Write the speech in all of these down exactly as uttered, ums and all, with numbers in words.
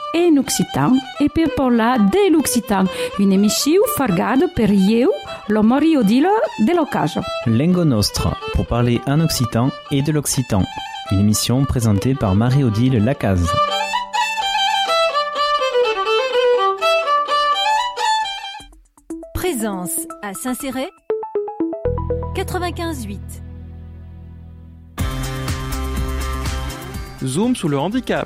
em occitan e per parlar de l'occitan, une émission fargada per eu, le Marie Odile de l'Ocasion. Lengo Nostra, pour parler en occitan et de l'occitan. Une émission présentée par Marie-Odile Lacaze. Présence à Saint-Céré, quatre-vingt-quinze huit. Zoom sous le handicap.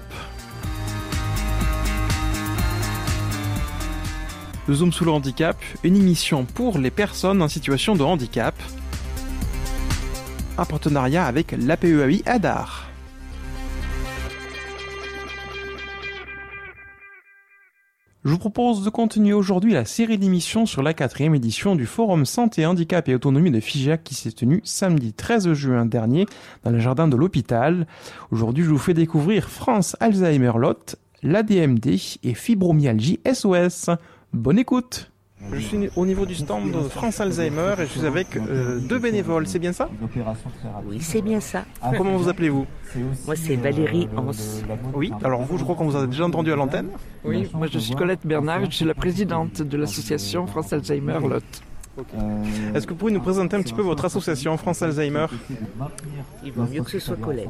Zoom sous le handicap, une émission pour les personnes en situation de handicap. Un partenariat avec l'A P E A I Hadar. Je vous propose de continuer aujourd'hui la série d'émissions sur la quatrième édition du Forum Santé, Handicap et Autonomie de Figeac qui s'est tenu samedi treize juin dernier dans le jardin de l'hôpital. Aujourd'hui, je vous fais découvrir France Alzheimer Lot, l'A D M D et Fibromyalgie S O S. Bonne écoute! Je suis au niveau du stand de France Alzheimer et je suis avec euh, deux bénévoles, c'est bien ça? Oui, c'est bien ça. Comment vous appelez-vous? Moi, c'est Valérie Hans. Oui, alors vous, je crois qu'on vous a déjà entendu à l'antenne. Oui, moi je suis Colette Bernard, je suis la présidente de l'association France Alzheimer Lot. Okay. Est-ce que vous pouvez nous présenter un petit peu votre association France Alzheimer? Il vaut mieux que ce soit Colette.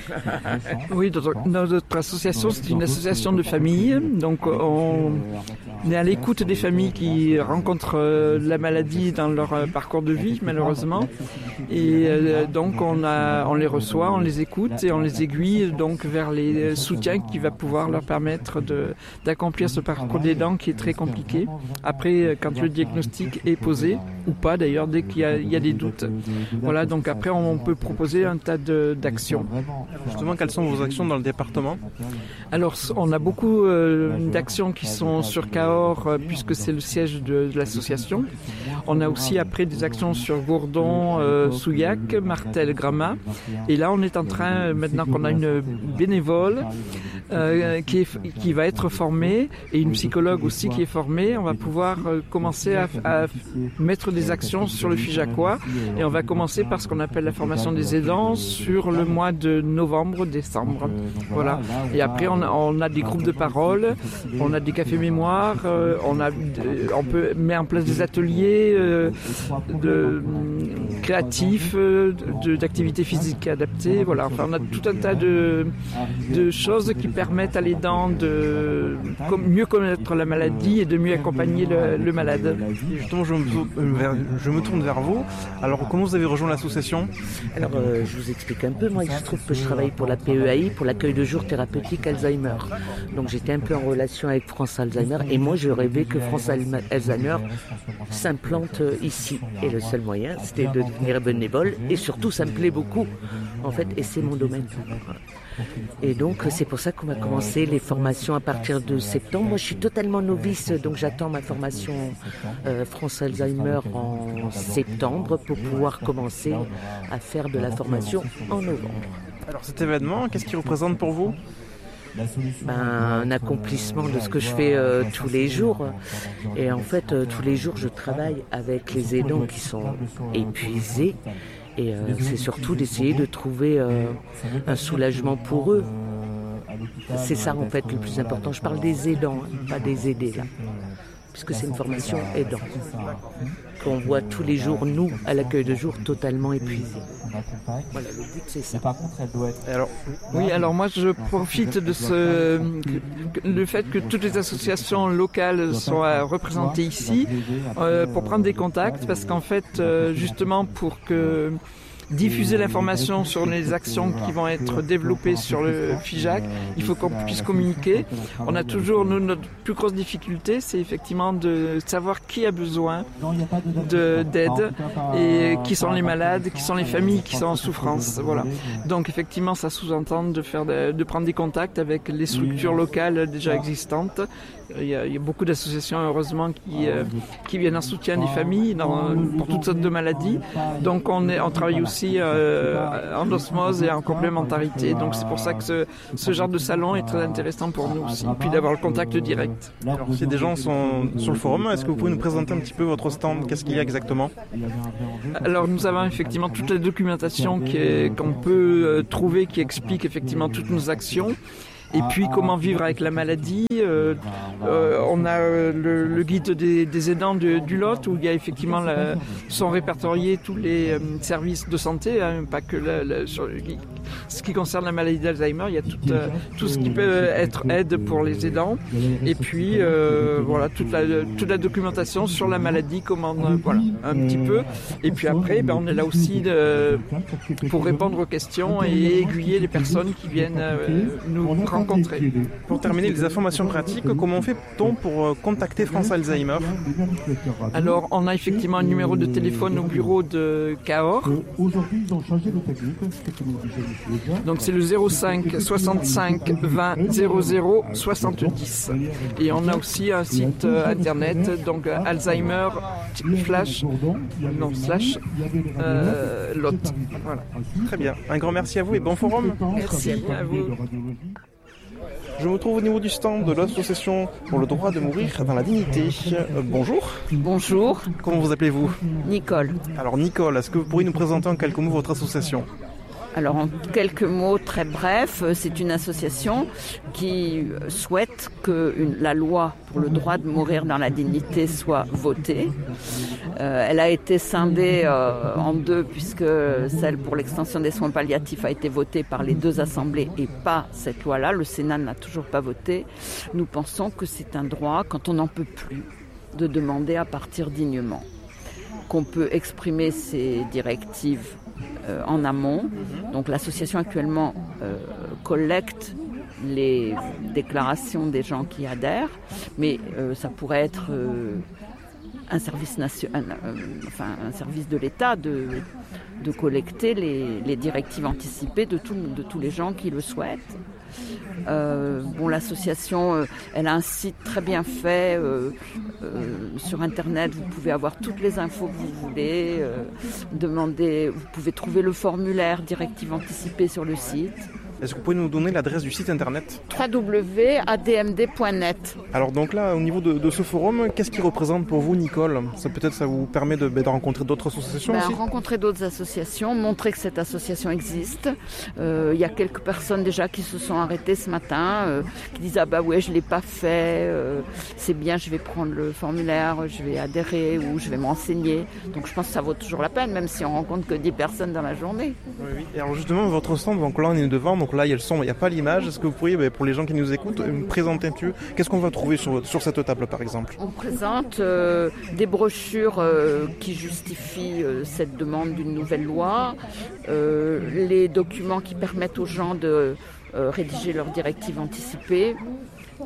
Oui, notre, notre association, c'est une association de familles. Donc, on est à l'écoute des familles qui rencontrent la maladie dans leur parcours de vie, malheureusement. Et donc, on, a, on les reçoit, on les écoute et on les aiguille donc vers les soutiens qui va pouvoir leur permettre de, d'accomplir ce parcours d'aidant qui est très compliqué. Après, quand le diagnostic est posé, ou pas d'ailleurs, dès qu'il y a, il y a des doutes. Voilà, donc après on peut proposer un tas de, d'actions. Justement, quelles sont vos actions dans le département? Alors, on a beaucoup euh, d'actions qui sont sur Cahors, euh, puisque c'est le siège de, de l'association. On a aussi après des actions sur Gourdon, euh, Souillac, Martel, Gramat. Et là, on est en train, maintenant qu'on a une bénévole euh, qui, est, qui va être formée, et une psychologue aussi qui est formée, on va pouvoir euh, commencer à, à mettre des actions sur le Figeacois et on va commencer par ce qu'on appelle la formation des aidants sur le mois de novembre-décembre. Voilà. Et après on a, on a des groupes de parole, on a des cafés mémoires, euh, on, a, on peut mettre en place des ateliers euh, de, créatifs, euh, de, d'activités physiques adaptées. Voilà. Enfin, on a tout un tas de, de choses qui permettent à l'aidant de mieux connaître la maladie et de mieux accompagner le, le malade. Justement, je me Je me tourne vers vous. Alors, comment vous avez rejoint l'association? Alors, euh, je vous explique un peu. Moi, il se trouve que je travaille pour la P E A I, pour l'accueil de jour thérapeutique Alzheimer. Donc, j'étais un peu en relation avec France Alzheimer. Et moi, je rêvais que France Alzheimer s'implante ici. Et le seul moyen, c'était de devenir bénévole. Et surtout, ça me plaît beaucoup, en fait. Et c'est mon domaine. Et donc, c'est pour ça qu'on va commencer les formations à partir de septembre. Moi, je suis totalement novice, donc j'attends ma formation euh, France Alzheimer en septembre pour pouvoir commencer à faire de la formation en novembre. Alors, cet événement, qu'est-ce qu'il représente pour vous? Ben, un accomplissement de ce que je fais euh, tous les jours. Et en fait, euh, tous les jours, je travaille avec les aidants qui sont épuisés. Et euh, c'est surtout d'essayer de trouver euh, un soulagement pour eux. C'est ça en fait le plus important. Je parle des aidants, hein, pas des aidés là. Puisque c'est une formation aidant. Qu'on voit tous les jours, nous, à l'accueil de jour, totalement épuisés. Voilà, le but c'est ça. Alors, oui, alors moi je profite de ce le fait que toutes les associations locales soient représentées ici euh, pour prendre des contacts, parce qu'en fait, euh, justement pour que diffuser l'information sur les actions qui vont être développées sur le Figeac, il faut qu'on puisse communiquer. On a toujours, nous, notre plus grosse difficulté, c'est effectivement de savoir qui a besoin de, d'aide et qui sont les malades, qui sont les familles qui sont en souffrance. Voilà. Donc effectivement, ça sous-entend de, faire de, de prendre des contacts avec les structures locales déjà existantes. Il y a, il y a beaucoup d'associations, heureusement, qui, euh, qui viennent en soutien des familles dans, pour toutes sortes de maladies. Donc on, est, on travaille aussi euh, en osmose et en complémentarité. Donc c'est pour ça que ce, ce genre de salon est très intéressant pour nous aussi. Puis d'avoir le contact direct. Alors, si des gens sont sur le forum, est-ce que vous pouvez nous présenter un petit peu votre stand? Qu'est-ce qu'il y a exactement? Alors nous avons effectivement toute la documentation qui est, qu'on peut euh, trouver qui explique effectivement toutes nos actions. Et puis comment vivre avec la maladie. Euh, euh, on a euh, le, le guide des, des aidants de, du Lot où il y a effectivement la, sont répertoriés tous les euh, services de santé, hein, pas que la, la, sur ce qui concerne la maladie d'Alzheimer. Il y a tout, euh, tout ce qui peut être aide pour les aidants. Et puis euh, voilà toute la, toute la documentation sur la maladie, comment euh, voilà un petit peu. Et puis après, ben, on est là aussi de, pour répondre aux questions et aiguiller les personnes qui viennent euh, nous rencontrer. Pour terminer, les informations pratiques, comment fait-on pour contacter France Alzheimer? Alors, on a effectivement un numéro de téléphone au bureau de Cahors. Donc, c'est le zéro cinq soixante-cinq vingt zéro zéro soixante-dix. Et on a aussi un site internet, donc Alzheimer flash, non, slash euh, lot. Voilà. Très bien. Un grand merci à vous et bon forum. Merci à vous. Je me trouve au niveau du stand de l'association pour le droit de mourir dans la dignité. Euh, bonjour. Bonjour. Comment vous appelez-vous? Nicole. Alors Nicole, est-ce que vous pourriez nous présenter en quelques mots votre association? Alors en quelques mots très brefs, c'est une association qui souhaite que une, la loi pour le droit de mourir dans la dignité soit votée. Euh, elle a été scindée euh, en deux puisque celle pour l'extension des soins palliatifs a été votée par les deux assemblées et pas cette loi-là. Le Sénat n'a toujours pas voté. Nous pensons que c'est un droit, quand on n'en peut plus, de demander à partir dignement. Qu'on peut exprimer ses directives euh, en amont. Donc l'association actuellement euh, collecte les déclarations des gens qui adhèrent, mais euh, ça pourrait être euh, un service national, euh, enfin un service de l'État de, de collecter les, les directives anticipées de, tout, de tous les gens qui le souhaitent. Euh, bon, l'association, euh, elle a un site très bien fait euh, euh, sur Internet. Vous pouvez avoir toutes les infos que vous voulez. Euh, demander, vous pouvez trouver le formulaire directive anticipée sur le site. Est-ce que vous pouvez nous donner l'adresse du site internet? w w w point a d m d point net. Alors donc là, au niveau de, de ce forum, qu'est-ce qui représente pour vous, Nicole? Ça peut-être ça vous permet de, de rencontrer d'autres associations ben, aussi? Rencontrer d'autres associations, montrer que cette association existe. Il euh, y a quelques personnes déjà qui se sont arrêtées ce matin, euh, qui disent ah bah ouais je l'ai pas fait, euh, c'est bien, je vais prendre le formulaire, je vais adhérer ou je vais m'enseigner. Donc je pense que ça vaut toujours la peine, même si on rencontre que dix personnes dans la journée. Oui, oui. Et alors justement votre stand, donc là on est devant, donc là il y a le son, il n'y a pas l'image. Est-ce que vous pourriez, pour les gens qui nous écoutent, me présenter un peu qu'est-ce qu'on va trouver sur, sur cette table par exemple? On présente euh, des brochures euh, qui justifient euh, cette demande d'une nouvelle loi, euh, les documents qui permettent aux gens de euh, rédiger leurs directives anticipées, euh,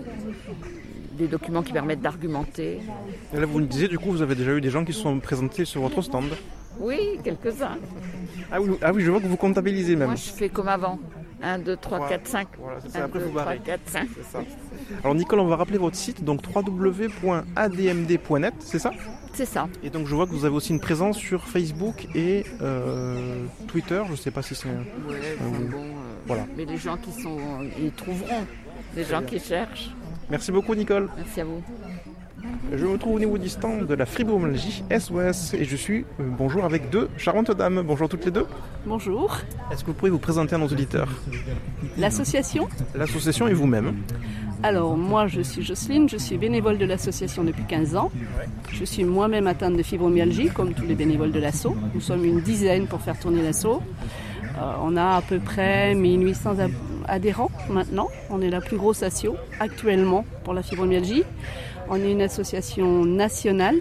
des documents qui permettent d'argumenter. Et là vous me disiez, du coup vous avez déjà eu des gens qui se sont présentés sur votre stand? Oui, quelques-uns. Ah oui, ah oui, je vois que vous comptabilisez même. Moi je fais comme avant. un, deux, trois, quatre, cinq. Voilà, c'est ça. un, Après, deux, vous barrez. trois, quatre, cinq. C'est ça. Alors, Nicole, on va rappeler votre site, donc w w w point a d m d point net, c'est ça? C'est ça. Et donc, je vois que vous avez aussi une présence sur Facebook et euh, Twitter. Je ne sais pas si c'est. Ouais, euh, bon, euh, voilà. Mais les gens qui sont. Ils trouveront. Les gens qui cherchent. Merci beaucoup, Nicole. Merci à vous. Je me trouve au niveau du stand de la fibromyalgie S O S et je suis, euh, bonjour, avec deux charmantes dames. Bonjour toutes les deux. Bonjour. Est-ce que vous pouvez vous présenter à nos auditeurs? L'association? L'association et vous-même. Alors, moi, je suis Jocelyne, je suis bénévole de l'association depuis quinze ans. Je suis moi-même atteinte de fibromyalgie, comme tous les bénévoles de l'asso. Nous sommes une dizaine pour faire tourner l'asso. Euh, on a à peu près mille huit cents adhérents maintenant. On est la plus grosse asso actuellement pour la fibromyalgie. On est une association nationale.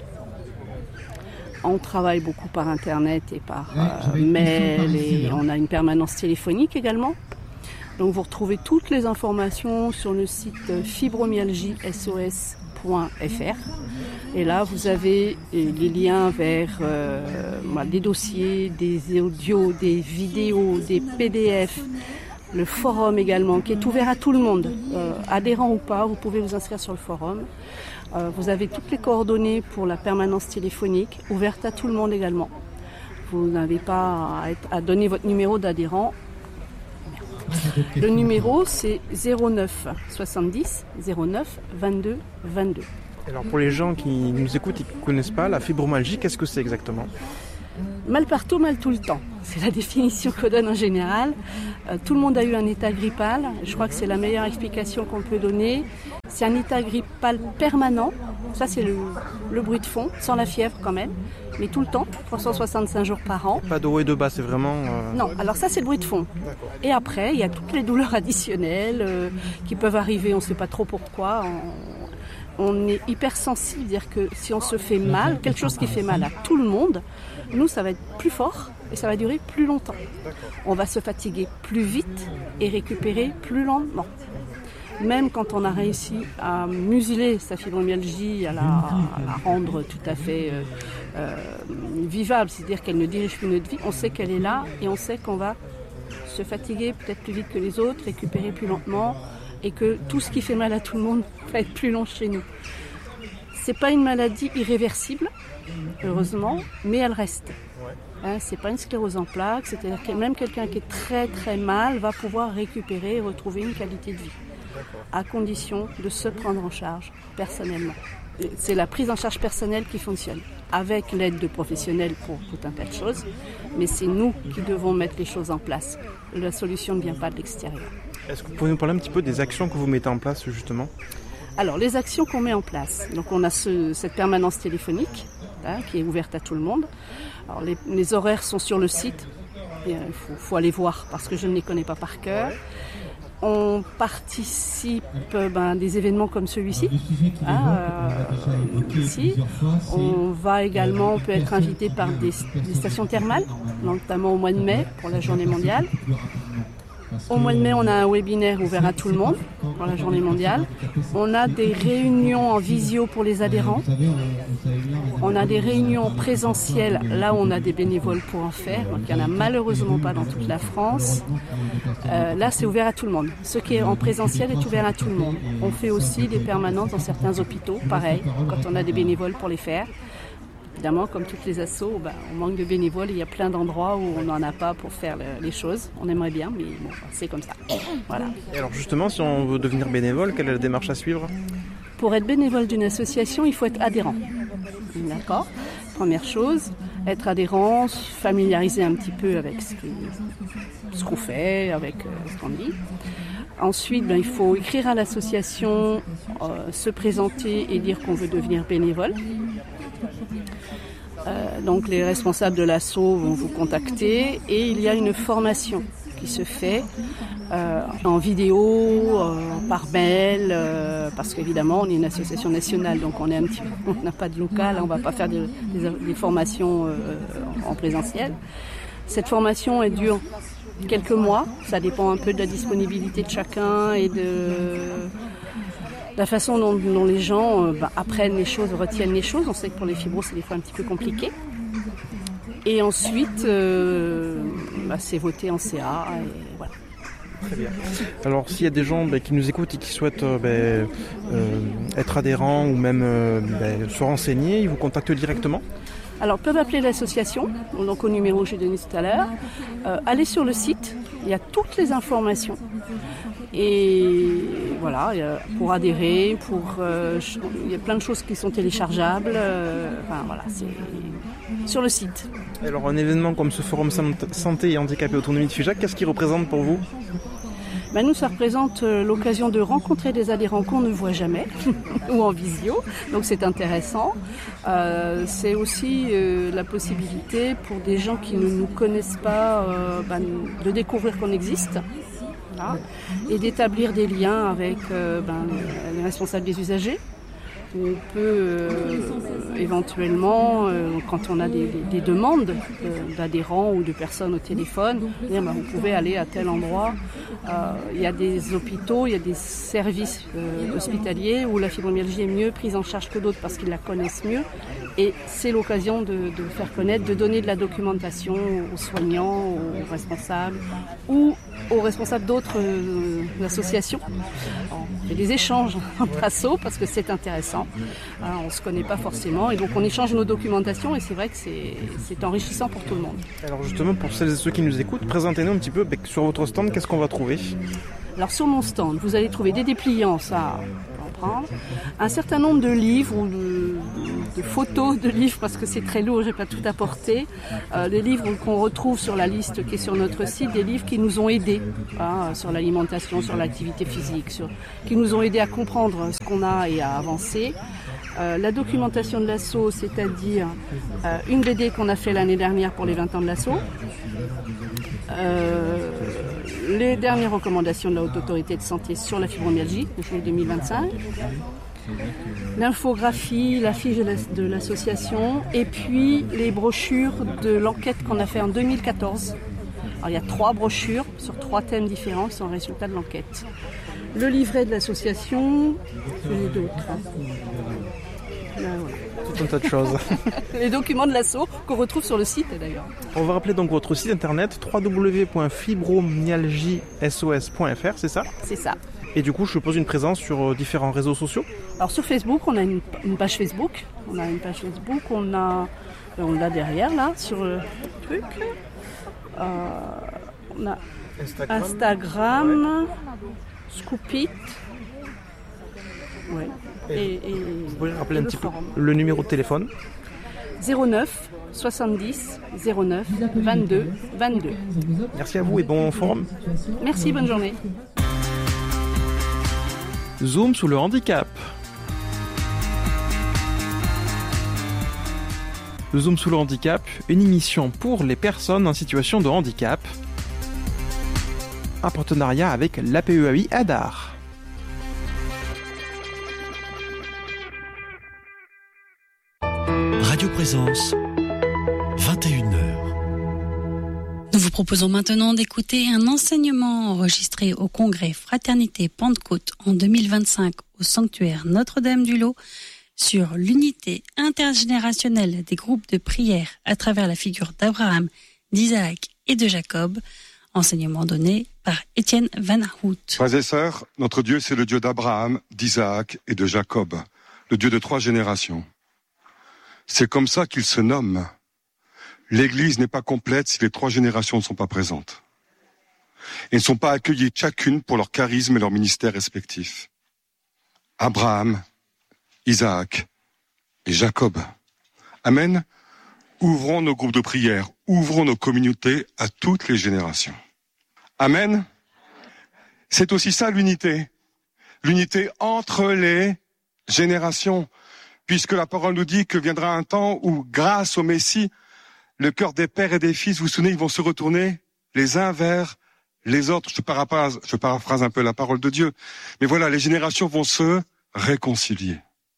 On travaille beaucoup par Internet et par euh, mail et on a une permanence téléphonique également. Donc vous retrouvez toutes les informations sur le site fibromyalgie S O S point f r. Et là, vous avez les liens vers euh, des dossiers, des audios, des vidéos, des P D F, le forum également, qui est ouvert à tout le monde. Euh, adhérent ou pas, vous pouvez vous inscrire sur le forum. Euh, vous avez toutes les coordonnées pour la permanence téléphonique, ouverte à tout le monde également. Vous n'avez pas à, être, à donner votre numéro d'adhérent. Le numéro, c'est zéro neuf soixante-dix zéro neuf vingt-deux vingt-deux. Alors pour les gens qui nous écoutent et qui ne connaissent pas, la fibromyalgie, qu'est-ce que c'est exactement? Mal partout, mal tout le temps. C'est la définition qu'on donne en général. Euh, tout le monde a eu un état grippal. Je crois que c'est la meilleure explication qu'on peut donner. C'est un état grippal permanent. Ça, c'est le, le bruit de fond, sans la fièvre quand même. Mais tout le temps, trois cent soixante-cinq jours par an. Pas de haut et de bas, c'est vraiment... Euh... Non, alors ça, c'est le bruit de fond. Et après, il y a toutes les douleurs additionnelles euh, qui peuvent arriver, on ne sait pas trop pourquoi. On, on est hypersensible, c'est-à-dire que si on se fait mal, quelque chose qui fait mal à tout le monde, nous, ça va être plus fort et ça va durer plus longtemps. On va se fatiguer plus vite et récupérer plus lentement. Même quand on a réussi à museler sa fibromyalgie, à la, à la rendre tout à fait euh, euh, vivable, c'est-à-dire qu'elle ne dirige plus notre vie, on sait qu'elle est là et on sait qu'on va se fatiguer peut-être plus vite que les autres, récupérer plus lentement et que tout ce qui fait mal à tout le monde va être plus long chez nous. C'est pas une maladie irréversible, heureusement, mais elle reste. Hein, c'est pas une sclérose en plaques, c'est-à-dire que même quelqu'un qui est très très mal va pouvoir récupérer et retrouver une qualité de vie, à condition de se prendre en charge personnellement. C'est la prise en charge personnelle qui fonctionne, avec l'aide de professionnels pour tout un tas de choses, mais c'est nous qui devons mettre les choses en place. La solution ne vient pas de l'extérieur. Est-ce que vous pouvez nous parler un petit peu des actions que vous mettez en place justement ? Alors, les actions qu'on met en place, donc on a ce, cette permanence téléphonique hein, qui est ouverte à tout le monde. Alors, les, les horaires sont sur le site, il faut, faut aller voir parce que je ne les connais pas par cœur. On participe ben, à des événements comme celui-ci, hein, euh, ici. On va également, on peut être invité par des, des stations thermales, notamment au mois de mai pour la journée mondiale. Au mois de mai, on a un webinaire ouvert à tout le monde pour la journée mondiale. On a des réunions en visio pour les adhérents. On a des réunions présentielles, là où on a des bénévoles pour en faire. Donc, il n'y en a malheureusement pas dans toute la France. Euh, là, c'est ouvert à tout le monde. Ce qui est en présentiel est ouvert à tout le monde. On fait aussi des permanences dans certains hôpitaux, pareil, quand on a des bénévoles pour les faire. Évidemment, comme toutes les assos, ben, on manque de bénévoles. Il y a plein d'endroits où on n'en a pas pour faire le, les choses. On aimerait bien, mais bon, c'est comme ça. Voilà. Et alors justement, si on veut devenir bénévole, quelle est la démarche à suivre ? Pour être bénévole d'une association, il faut être adhérent. D'accord ? Première chose, être adhérent, se familiariser un petit peu avec ce, que, ce qu'on fait, avec euh, ce qu'on dit. Ensuite, ben, il faut écrire à l'association, euh, se présenter et dire qu'on veut devenir bénévole. Euh, donc les responsables de l'asso vont vous contacter et il y a une formation qui se fait euh, en vidéo, euh, par mail, euh, parce qu'évidemment on est une association nationale, donc on est un petit, on n'a pas de local, on ne va pas faire de, des, des formations euh, en présentiel. Cette formation elle dure quelques mois, ça dépend un peu de la disponibilité de chacun et de la façon dont, dont les gens euh, bah, apprennent les choses, retiennent les choses. On sait que pour les fibros, c'est des fois un petit peu compliqué. Et ensuite, euh, bah, c'est voté en C A. Et voilà. Très bien. Alors, s'il y a des gens bah, qui nous écoutent et qui souhaitent euh, bah, euh, être adhérents ou même euh, bah, se renseigner, ils vous contactent directement ? Alors, peuvent appeler l'association, donc au numéro que j'ai donné tout à l'heure. Euh, aller sur le site, il y a toutes les informations. Et voilà, pour adhérer, pour, euh, il y a plein de choses qui sont téléchargeables. Euh, enfin voilà, c'est sur le site. Alors un événement comme ce Forum Santé et Handicap et Autonomie de Figeac, qu'est-ce qu'il représente pour vous ? Ben nous, ça représente l'occasion de rencontrer des adhérents qu'on ne voit jamais, ou en visio, donc c'est intéressant. Euh, c'est aussi euh, la possibilité pour des gens qui ne nous connaissent pas euh, ben, de découvrir qu'on existe. Là, et d'établir des liens avec euh, ben, les responsables des usagers. On peut euh, éventuellement, euh, quand on a des, des, des demandes euh, d'adhérents ou de personnes au téléphone, dire ben, vous pouvez aller à tel endroit. Euh, il y a des hôpitaux, il y a des services euh, hospitaliers où la fibromyalgie est mieux prise en charge que d'autres parce qu'ils la connaissent mieux. Et c'est l'occasion de, de faire connaître, de donner de la documentation aux soignants, aux responsables ou aux responsables d'autres euh, associations. On fait des échanges entre assos parce que c'est intéressant. Alors, on ne se connaît pas forcément et donc on échange nos documentations et c'est vrai que c'est, c'est enrichissant pour tout le monde. Alors justement, pour celles et ceux qui nous écoutent, présentez-nous un petit peu sur votre stand, qu'est-ce qu'on va trouver ? Alors sur mon stand, vous allez trouver des dépliants, ça, comprendre. Un certain nombre de livres ou de, de photos de livres, parce que c'est très lourd, je n'ai pas tout apporté. Euh, les livres qu'on retrouve sur la liste qui est sur notre site, des livres qui nous ont aidés hein, sur l'alimentation, sur l'activité physique, sur, qui nous ont aidés à comprendre ce qu'on a et à avancer. Euh, la documentation de l'asso, c'est-à-dire euh, une B D qu'on a fait l'année dernière pour les vingt ans de l'asso. Euh, les dernières recommandations de la Haute Autorité de Santé sur la fibromyalgie depuis deux mille vingt-cinq, l'infographie, la fiche de l'association et puis les brochures de l'enquête qu'on a fait en deux mille quatorze. Alors, il y a trois brochures sur trois thèmes différents qui sont le résultat de l'enquête. Le livret de l'association, j'ai d'autres. Hein. Là, voilà. Tout un tas de choses. Les documents de l'asso qu'on retrouve sur le site d'ailleurs. On va rappeler donc votre site internet w w w point fibromyalgie s o s point f r, c'est ça ? C'est ça. Et du coup, je suppose une présence sur différents réseaux sociaux ? Alors sur Facebook, on a une, une page Facebook. On a une page Facebook, on a, on l'a derrière là, sur le truc. Euh, on a Instagram, Instagram ouais. Scoopit. Ouais. Et, et, Vous pouvez rappeler un petit forum. peu le numéro de téléphone ? zéro neuf soixante-dix zéro neuf vingt-deux vingt-deux. Merci à vous et bon forum. Merci, bonne journée. Zoom sous le handicap. Zoom sous le handicap, une émission pour les personnes en situation de handicap. Un partenariat avec l'A P E A I Adar. Radio Présence, vingt et une heures. Nous vous proposons maintenant d'écouter un enseignement enregistré au congrès Fraternité Pentecôte en deux mille vingt-cinq au sanctuaire Notre-Dame-du-Lot sur l'unité intergénérationnelle des groupes de prière à travers la figure d'Abraham, d'Isaac et de Jacob, enseignement donné par Étienne Van Hout. Frères et sœurs, notre Dieu c'est le Dieu d'Abraham, d'Isaac et de Jacob, le Dieu de trois générations. C'est comme ça qu'il se nomme. L'Église n'est pas complète si les trois générations ne sont pas présentes. Et ne sont pas accueillies chacune pour leur charisme et leur ministère respectifs. Abraham, Isaac et Jacob. Amen. Ouvrons nos groupes de prière, ouvrons nos communautés à toutes les générations. Amen. C'est aussi ça l'unité. L'unité entre les générations. Puisque la parole nous dit que viendra un temps où, grâce au Messie, le cœur des pères et des fils, vous vous souvenez, ils vont se retourner les uns vers les autres. Je paraphrase, je paraphrase un peu la parole de Dieu. Mais voilà, les générations vont se réconcilier.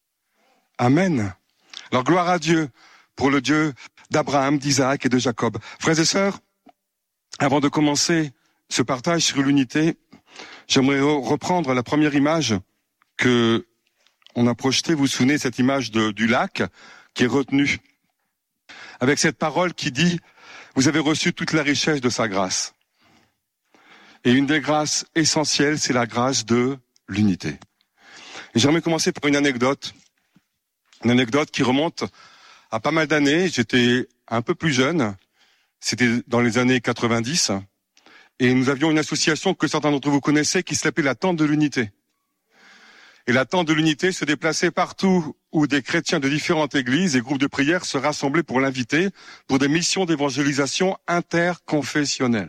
Amen. Alors gloire à Dieu pour le Dieu d'Abraham, d'Isaac et de Jacob. Frères et sœurs, avant de commencer ce partage sur l'unité, j'aimerais reprendre la première image que on a projeté, vous vous souvenez, cette image de, du lac qui est retenue, avec cette parole qui dit « Vous avez reçu toute la richesse de sa grâce ». Et une des grâces essentielles, c'est la grâce de l'unité. Et j'aimerais commencer par une anecdote, une anecdote qui remonte à pas mal d'années. J'étais un peu plus jeune, c'était dans les années quatre-vingt-dix, et nous avions une association que certains d'entre vous connaissez qui s'appelait la Tente de l'Unité. Et la Tente de l'Unité se déplaçait partout où des chrétiens de différentes églises et groupes de prière se rassemblaient pour l'inviter pour des missions d'évangélisation interconfessionnelles.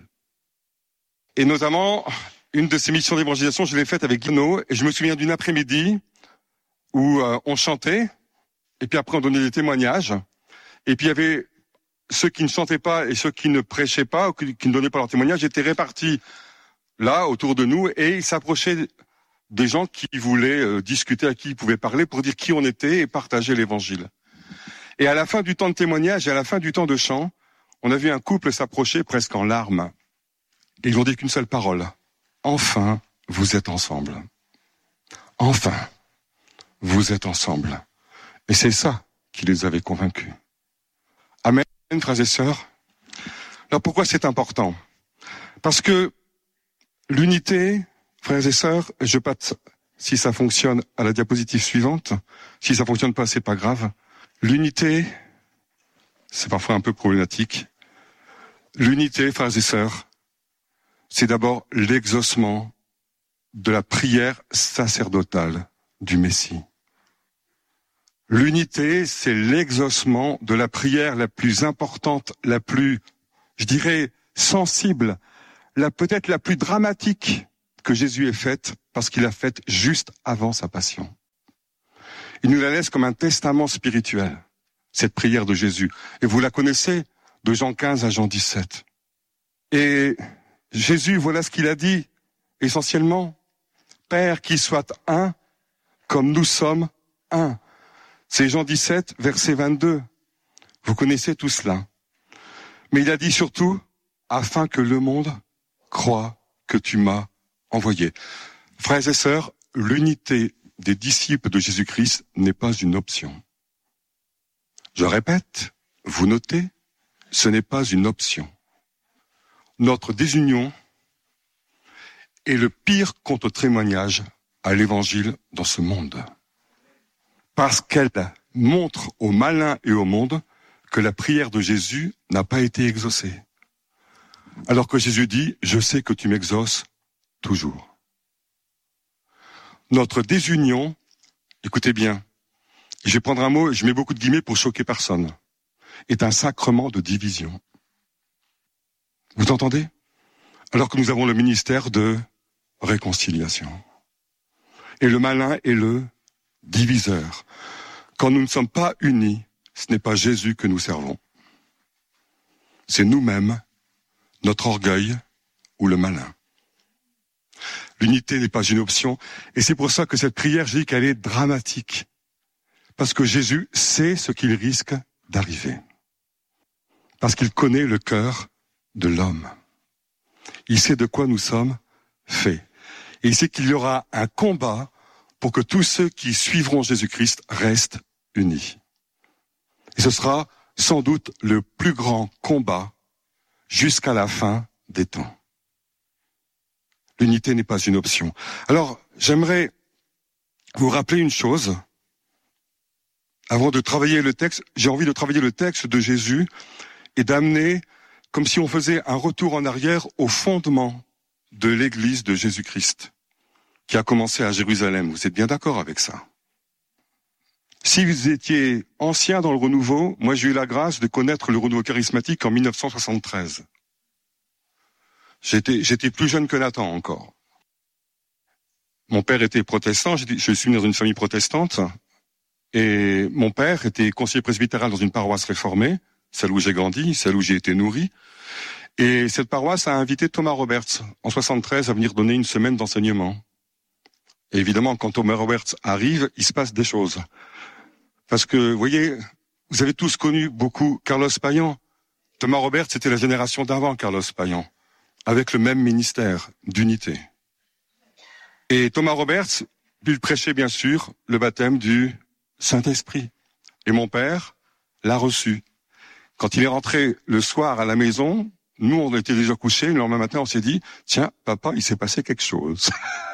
Et notamment, une de ces missions d'évangélisation, je l'ai faite avec Guino, et je me souviens d'une après-midi où euh, on chantait, et puis après on donnait des témoignages, et puis il y avait ceux qui ne chantaient pas et ceux qui ne prêchaient pas, ou qui ne donnaient pas leur témoignage, étaient répartis là, autour de nous, et ils s'approchaient des gens qui voulaient euh, discuter, à qui ils pouvaient parler pour dire qui on était et partager l'évangile. Et à la fin du temps de témoignage et à la fin du temps de chant, on a vu un couple s'approcher presque en larmes. Et ils n'ont dit qu'une seule parole. Enfin, vous êtes ensemble. Enfin, vous êtes ensemble. Et c'est ça qui les avait convaincus. Amen, frères et sœurs. Alors pourquoi c'est important ? Parce que l'unité, frères et sœurs, je passe, si ça fonctionne, à la diapositive suivante. Si ça fonctionne pas, c'est pas grave. L'unité, c'est parfois un peu problématique. L'unité, frères et sœurs, c'est d'abord l'exaucement de la prière sacerdotale du Messie. L'unité, c'est l'exaucement de la prière la plus importante, la plus, je dirais, sensible, la peut-être la plus dramatique que Jésus ait faite, parce qu'il l'a faite juste avant sa passion. Il nous la laisse comme un testament spirituel, cette prière de Jésus. Et vous la connaissez, de Jean quinze à Jean dix-sept. Et Jésus, voilà ce qu'il a dit, essentiellement. Père, qu'il soit un, comme nous sommes un. C'est Jean dix-sept, verset vingt-deux. Vous connaissez tout cela. Mais il a dit surtout, afin que le monde croie que tu m'as envoyé. Frères et sœurs, l'unité des disciples de Jésus-Christ n'est pas une option. Je répète, vous notez, ce n'est pas une option. Notre désunion est le pire contre-témoignage à l'évangile dans ce monde. Parce qu'elle montre aux malins et au monde que la prière de Jésus n'a pas été exaucée. Alors que Jésus dit, je sais que tu m'exauces toujours. Notre désunion, écoutez bien, je vais prendre un mot, je mets beaucoup de guillemets pour choquer personne, est un sacrement de division. Vous entendez? Alors que nous avons le ministère de réconciliation. Et le malin est le diviseur. Quand nous ne sommes pas unis, ce n'est pas Jésus que nous servons. C'est nous-mêmes, notre orgueil ou le malin. L'unité n'est pas une option, et c'est pour ça que cette prière, je dis qu'elle est dramatique. Parce que Jésus sait ce qu'il risque d'arriver. Parce qu'il connaît le cœur de l'homme. Il sait de quoi nous sommes faits. Et il sait qu'il y aura un combat pour que tous ceux qui suivront Jésus-Christ restent unis. Et ce sera sans doute le plus grand combat jusqu'à la fin des temps. L'unité n'est pas une option. Alors, j'aimerais vous rappeler une chose. Avant de travailler le texte, j'ai envie de travailler le texte de Jésus et d'amener, comme si on faisait un retour en arrière au fondement de l'Église de Jésus-Christ, qui a commencé à Jérusalem. Vous êtes bien d'accord avec ça? Si vous étiez ancien dans le renouveau, moi j'ai eu la grâce de connaître le renouveau charismatique en mille neuf cent soixante-treize. J'étais, j'étais plus jeune que Nathan encore. Mon père était protestant, je suis né dans une famille protestante, et mon père était conseiller presbytéral dans une paroisse réformée, celle où j'ai grandi, celle où j'ai été nourri. Et cette paroisse a invité Thomas Roberts en soixante-treize à venir donner une semaine d'enseignement. Et évidemment, quand Thomas Roberts arrive, il se passe des choses. Parce que, vous voyez, vous avez tous connu beaucoup Carlos Payan. Thomas Roberts, c'était la génération d'avant Carlos Payan, avec le même ministère d'unité. Et Thomas Roberts, il prêchait bien sûr le baptême du Saint-Esprit. Et mon père l'a reçu. Quand il est rentré le soir à la maison, nous on était déjà couchés, le lendemain matin on s'est dit, tiens, papa, il s'est passé quelque chose.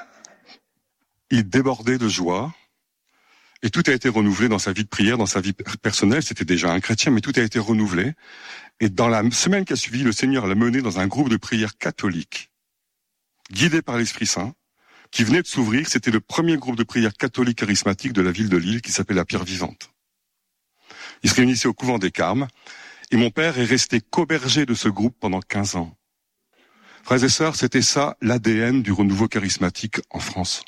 Il débordait de joie, et tout a été renouvelé dans sa vie de prière, dans sa vie personnelle. C'était déjà un chrétien, mais tout a été renouvelé. Et dans la semaine qui a suivi, le Seigneur l'a mené dans un groupe de prière catholique, guidé par l'Esprit Saint, qui venait de s'ouvrir. C'était le premier groupe de prière catholique charismatique de la ville de Lille, qui s'appelait la Pierre Vivante. Il se réunissait au couvent des Carmes, et mon père est resté qu'auberger de ce groupe pendant quinze ans. Frères et sœurs, c'était ça l'A D N du renouveau charismatique en France.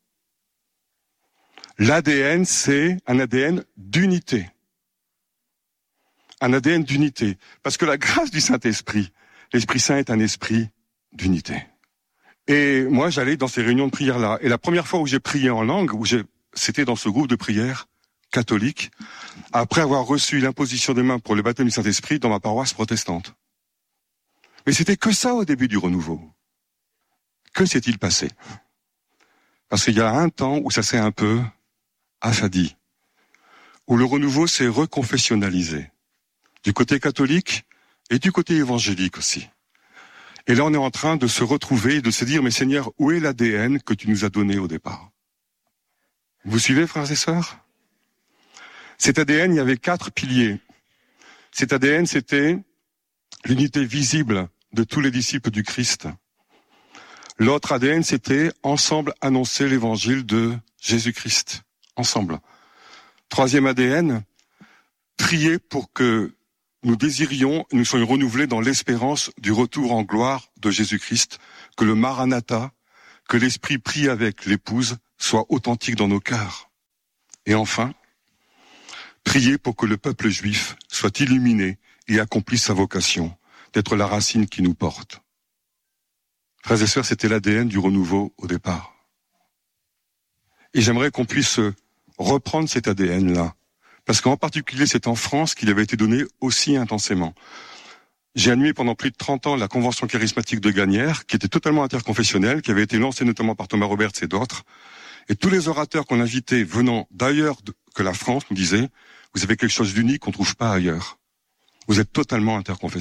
L'A D N, c'est un A D N d'unité. Un A D N d'unité. Parce que la grâce du Saint-Esprit, l'Esprit Saint est un esprit d'unité. Et moi, j'allais dans ces réunions de prière-là. Et la première fois où j'ai prié en langue, où j'ai, c'était dans ce groupe de prière catholique, après avoir reçu l'imposition des mains pour le baptême du Saint-Esprit dans ma paroisse protestante. Mais c'était que ça au début du renouveau. Que s'est-il passé? Parce qu'il y a un temps où ça s'est un peu affadi, où le renouveau s'est reconfessionnalisé, du côté catholique et du côté évangélique aussi. Et là, on est en train de se retrouver et de se dire, mais Seigneur, où est l'A D N que tu nous as donné au départ? Vous suivez, frères et sœurs? Cet A D N, il y avait quatre piliers. Cet A D N, c'était l'unité visible de tous les disciples du Christ. L'autre A D N, c'était ensemble annoncer l'évangile de Jésus-Christ, ensemble. Troisième A D N, prier pour que nous désirions, nous soyons renouvelés dans l'espérance du retour en gloire de Jésus-Christ, que le Maranatha, que l'Esprit prie avec l'épouse, soit authentique dans nos cœurs. Et enfin, prier pour que le peuple juif soit illuminé et accomplisse sa vocation, d'être la racine qui nous porte. Frères et sœurs, c'était l'A D N du renouveau au départ. Et j'aimerais qu'on puisse reprendre cet A D N-là, parce qu'en particulier, c'est en France qu'il avait été donné aussi intensément. J'ai animé pendant plus de trente ans la Convention charismatique de Gagnères, qui était totalement interconfessionnelle, qui avait été lancée notamment par Thomas Roberts et d'autres. Et tous les orateurs qu'on invitait venant d'ailleurs que la France nous disaient « Vous avez quelque chose d'unique qu'on ne trouve pas ailleurs. Vous êtes totalement interconfessionnel. »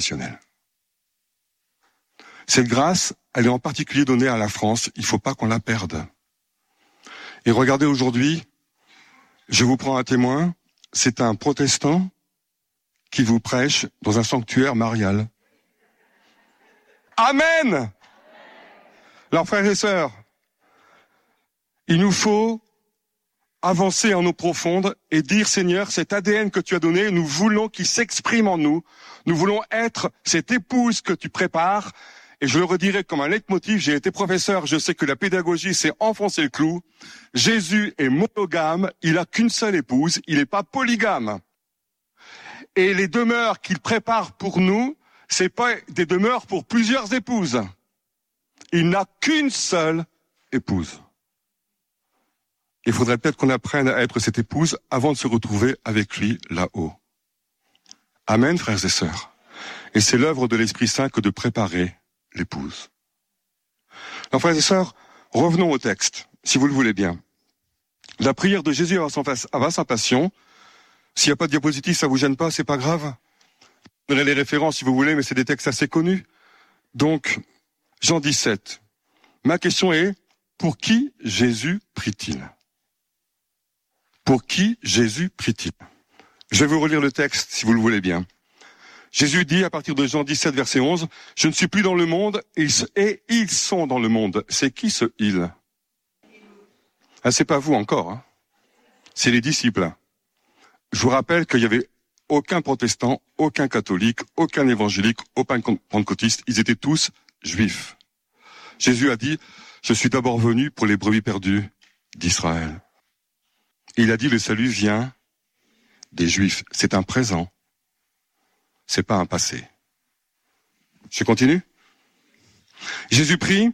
Cette grâce, elle est en particulier donnée à la France. Il ne faut pas qu'on la perde. Et regardez aujourd'hui, je vous prends un témoin, c'est un protestant qui vous prêche dans un sanctuaire marial. Amen! Alors frères et sœurs, il nous faut avancer en eau profonde et dire, Seigneur, cet A D N que tu as donné, nous voulons qu'il s'exprime en nous. Nous voulons être cette épouse que tu prépares. Et je le redirai comme un leitmotiv, j'ai été professeur, je sais que la pédagogie, c'est enfoncer le clou. Jésus est monogame, il n'a qu'une seule épouse, il n'est pas polygame. Et les demeures qu'il prépare pour nous, c'est pas des demeures pour plusieurs épouses. Il n'a qu'une seule épouse. Il faudrait peut-être qu'on apprenne à être cette épouse avant de se retrouver avec lui là-haut. Amen, frères et sœurs. Et c'est l'œuvre de l'Esprit Saint que de préparer l'épouse. Alors, frères et sœurs, revenons au texte, si vous le voulez bien. La prière de Jésus avant sa passion, s'il n'y a pas de diapositive, ça vous gêne pas, c'est pas grave. Je donnerai les références si vous voulez, mais c'est des textes assez connus. Donc, Jean dix-sept. Ma question est, pour qui Jésus prie-t-il? Pour qui Jésus prie-t-il? Je vais vous relire le texte, si vous le voulez bien. Jésus dit, à partir de Jean dix-sept, verset onze, « Je ne suis plus dans le monde, et ils sont dans le monde. » C'est qui ce « ils » ? Ah, c'est pas vous encore, hein. C'est les disciples. Je vous rappelle qu'il y avait aucun protestant, aucun catholique, aucun évangélique, aucun pentecôtiste. Ils étaient tous juifs. Jésus a dit, « Je suis d'abord venu pour les brebis perdues d'Israël. » Il a dit, le salut vient des juifs. C'est un présent. C'est pas un passé. Je continue. Jésus prie,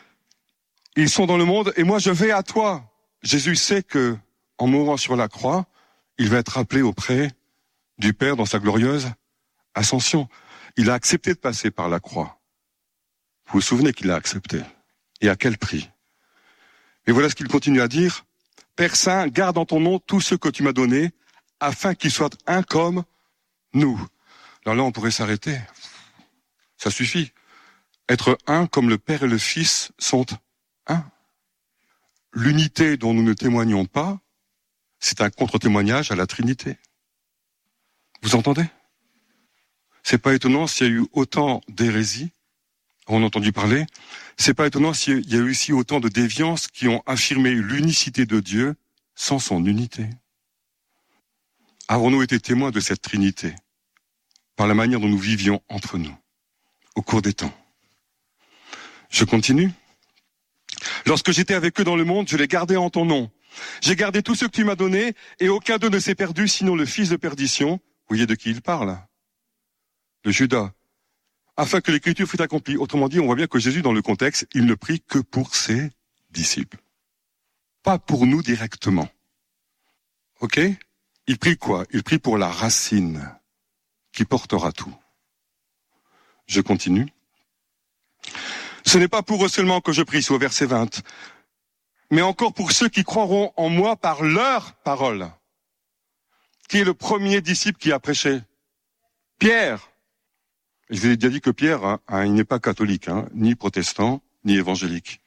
ils sont dans le monde et moi je vais à toi. Jésus sait que, en mourant sur la croix, il va être appelé auprès du Père dans sa glorieuse ascension. Il a accepté de passer par la croix. Vous vous souvenez qu'il l'a accepté. Et à quel prix? Et voilà ce qu'il continue à dire. Père Saint, garde en ton nom tout ce que tu m'as donné, afin qu'ils soient un comme nous. Alors là, on pourrait s'arrêter. Ça suffit. Être un comme le Père et le Fils sont un. L'unité dont nous ne témoignons pas, c'est un contre-témoignage à la Trinité. Vous entendez? C'est pas étonnant s'il y a eu autant d'hérésies, on a entendu parler. C'est pas étonnant s'il y a eu aussi autant de déviances qui ont affirmé l'unicité de Dieu sans son unité. Avons-nous été témoins de cette Trinité par la manière dont nous vivions entre nous au cours des temps? Je continue. Lorsque j'étais avec eux dans le monde, je les gardais en ton nom. J'ai gardé tout ce que tu m'as donné et aucun d'eux ne s'est perdu, sinon le fils de perdition. Vous voyez de qui il parle? De Judas. Afin que l'écriture fût accomplie. Autrement dit, on voit bien que Jésus, dans le contexte, il ne prie que pour ses disciples. Pas pour nous directement. Ok? Il prie quoi? Il prie pour la racine qui portera tout. Je continue. Ce n'est pas pour eux seulement que je prie, c'est au verset vingt, mais encore pour ceux qui croiront en moi par leur parole. Qui est le premier disciple qui a prêché? Pierre. Je vous ai déjà dit que Pierre, hein, il n'est pas catholique, hein, ni protestant, ni évangélique.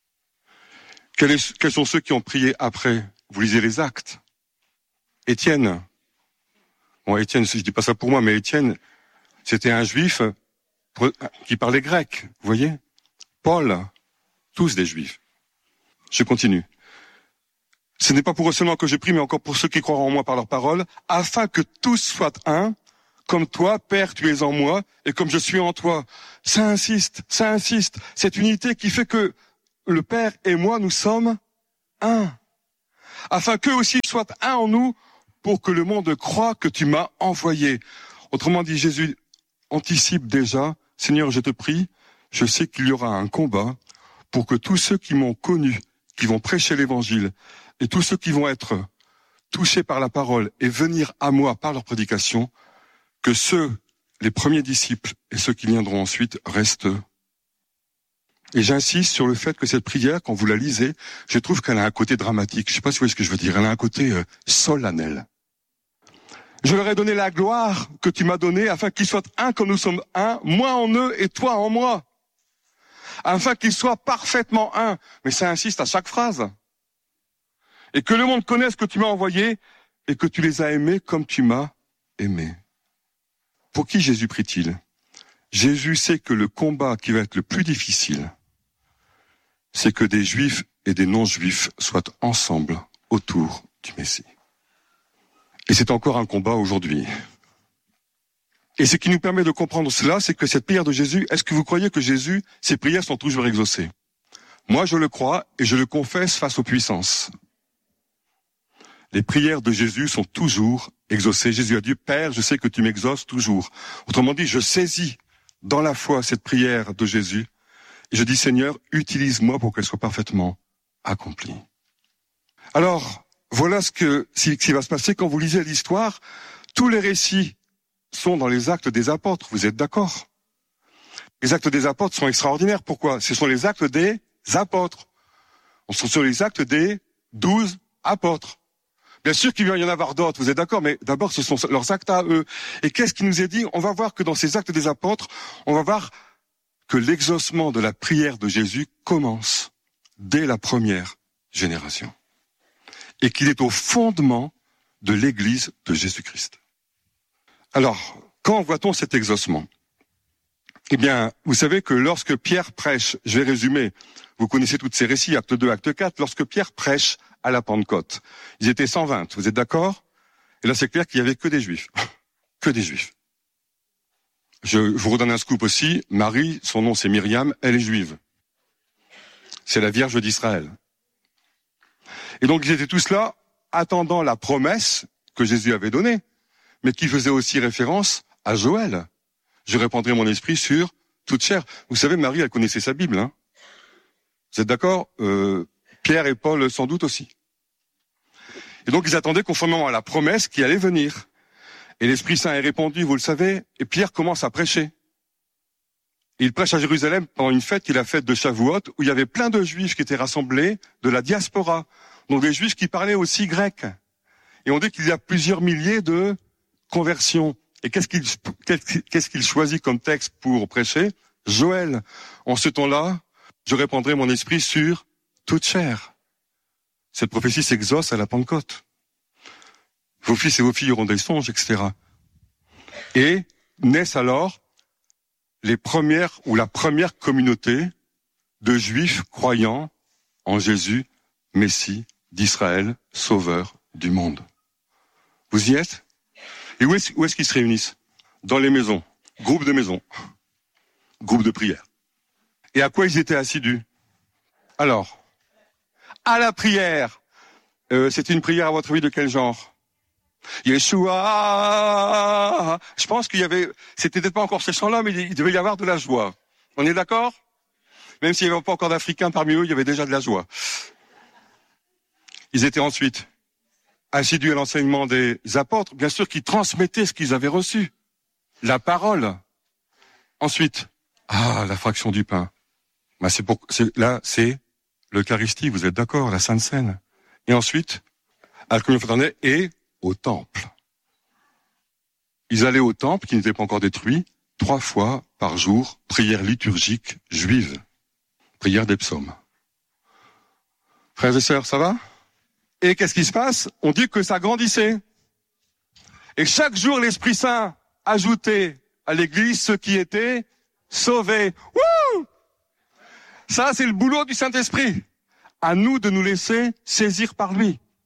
Quels, est, quels sont ceux qui ont prié après? Vous lisez les Actes. Étienne. Bon, Étienne, je dis pas ça pour moi, mais Étienne, c'était un juif qui parlait grec, vous voyez? Paul, tous des juifs. Je continue. Ce n'est pas pour eux seulement que je prie, mais encore pour ceux qui croiront en moi par leur parole, afin que tous soient un, comme toi, Père, tu es en moi, et comme je suis en toi. Ça insiste, ça insiste. Cette unité qui fait que le Père et moi, nous sommes un. Afin qu'eux aussi soient un en nous, pour que le monde croie que tu m'as envoyé. Autrement dit, Jésus anticipe déjà, Seigneur, je te prie, je sais qu'il y aura un combat pour que tous ceux qui m'ont connu, qui vont prêcher l'évangile, et tous ceux qui vont être touchés par la parole et venir à moi par leur prédication, que ceux, les premiers disciples et ceux qui viendront ensuite, restent. Et j'insiste sur le fait que cette prière, quand vous la lisez, je trouve qu'elle a un côté dramatique. Je ne sais pas si vous voyez ce que je veux dire. Elle a un côté euh, solennel. Je leur ai donné la gloire que tu m'as donnée, afin qu'ils soient un comme nous sommes un, moi en eux et toi en moi. Afin qu'ils soient parfaitement un. Mais ça insiste à chaque phrase. Et que le monde connaisse que tu m'as envoyé et que tu les as aimés comme tu m'as aimé. Pour qui Jésus prie-t-il? Jésus sait que le combat qui va être le plus difficile, c'est que des juifs et des non-juifs soient ensemble autour du Messie. Et c'est encore un combat aujourd'hui. Et ce qui nous permet de comprendre cela, c'est que cette prière de Jésus, est-ce que vous croyez que Jésus, ses prières sont toujours exaucées? Moi, je le crois et je le confesse face aux puissances. Les prières de Jésus sont toujours exaucées. Jésus a dit, Père, je sais que tu m'exauces toujours. Autrement dit, je saisis dans la foi cette prière de Jésus et je dis, Seigneur, utilise-moi pour qu'elle soit parfaitement accomplie. Alors, voilà ce, que, ce qui va se passer quand vous lisez l'histoire. Tous les récits sont dans les actes des apôtres, vous êtes d'accord? Les actes des apôtres sont extraordinaires. Pourquoi? Ce sont les actes des apôtres. On se sur les actes des douze apôtres. Bien sûr qu'il va y en avoir d'autres, vous êtes d'accord, mais d'abord ce sont leurs actes à eux. Et qu'est-ce qui nous est dit? On va voir que dans ces actes des apôtres, on va voir que l'exaucement de la prière de Jésus commence dès la première génération. Et qu'il est au fondement de l'Église de Jésus-Christ. Alors, quand voit-on cet exaucement? Eh bien, vous savez que lorsque Pierre prêche, je vais résumer, vous connaissez tous ces récits, acte deux, acte quatre, lorsque Pierre prêche à la Pentecôte, ils étaient cent vingt, vous êtes d'accord? Et là, c'est clair qu'il y avait que des Juifs. Que des Juifs. Je vous redonne un scoop aussi, Marie, son nom c'est Myriam, elle est juive. C'est la Vierge d'Israël. Et donc, ils étaient tous là, attendant la promesse que Jésus avait donnée, mais qui faisait aussi référence à Joël. Je répandrai mon esprit sur toute chair. Vous savez, Marie, elle connaissait sa Bible, hein. Vous êtes d'accord? euh, Pierre et Paul sans doute aussi. Et donc ils attendaient conformément à la promesse qui allait venir. Et l'Esprit Saint est répandu, vous le savez, et Pierre commence à prêcher. Il prêche à Jérusalem pendant une fête qui est la fête de Shavuot, où il y avait plein de Juifs qui étaient rassemblés de la diaspora, donc des Juifs qui parlaient aussi grec. Et on dit qu'il y a plusieurs milliers de conversions. Et qu'est-ce qu'il, qu'est-ce qu'il choisit comme texte pour prêcher? Joël. En ce temps-là, je répandrai mon esprit sur toute chair. Cette prophétie s'exauce à la Pentecôte. Vos fils et vos filles auront des songes, et cetera. Et naissent alors les premières ou la première communauté de Juifs croyant en Jésus, Messie d'Israël, Sauveur du monde. Vous y êtes? Et où est-ce, où est-ce qu'ils se réunissent? Dans les maisons, groupe de maisons, groupe de prière. Et à quoi ils étaient assidus? Alors, à la prière. Euh, c'était une prière, à votre avis, de quel genre? Yeshua. Je pense qu'il y avait, c'était peut-être pas encore ces chants-là, mais il devait y avoir de la joie. On est d'accord? Même s'il n'y avait pas encore d'Africains parmi eux, il y avait déjà de la joie. Ils étaient ensuite assidus à l'enseignement des apôtres, bien sûr, qui transmettaient ce qu'ils avaient reçu. La parole. Ensuite, ah, la fraction du pain. Bah, c'est pour, c'est, là, c'est l'Eucharistie, vous êtes d'accord, la Sainte Seine. Et ensuite, à la communion fraternelle et au temple. Ils allaient au temple, qui n'était pas encore détruit, trois fois par jour, prière liturgique juive. Prière des psaumes. Frères et sœurs, ça va? Et qu'est-ce qui se passe? On dit que ça grandissait. Et chaque jour, l'Esprit Saint ajoutait à l'Église ceux qui étaient sauvés. Wouh! Ça, c'est le boulot du Saint-Esprit. À nous de nous laisser saisir par lui.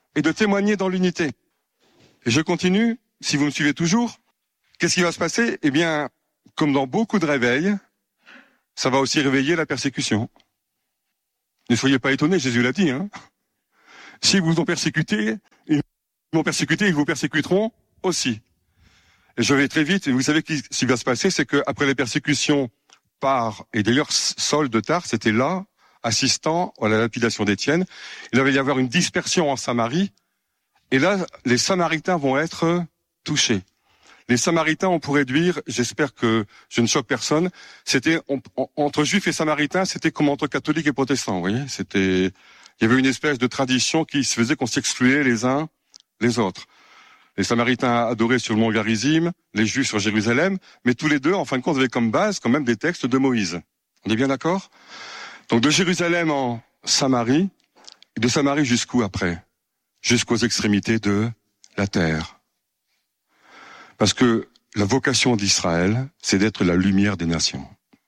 et de témoigner dans l'unité. Et je continue, si vous me suivez toujours. Qu'est-ce qui va se passer? Eh bien, comme dans beaucoup de réveils, ça va aussi réveiller la persécution. Ne soyez pas étonnés, Jésus l'a dit, hein. Si vous ont persécuté, ils vont persécuter, ils vous persécuteront aussi. Et je vais très vite, et vous savez ce qui va se passer, c'est qu'après les persécutions par, et d'ailleurs Saul de Tarse était là, assistant à la lapidation d'Étienne, il va y avoir une dispersion en Samarie, et là, les Samaritains vont être touchés. Les Samaritains, on pourrait dire, j'espère que je ne choque personne, c'était on, on, entre Juifs et Samaritains, c'était comme entre catholiques et protestants, vous voyez. C'était, il y avait une espèce de tradition qui se faisait qu'on s'excluait les uns les autres. Les Samaritains adoraient sur le mont Garizim, les Juifs sur Jérusalem, mais tous les deux, en fin de compte, avaient comme base quand même des textes de Moïse. On est bien d'accord? Donc de Jérusalem en Samarie, et de Samarie jusqu'où après? Jusqu'aux extrémités de la terre. Parce que la vocation d'Israël, c'est d'être la lumière des nations.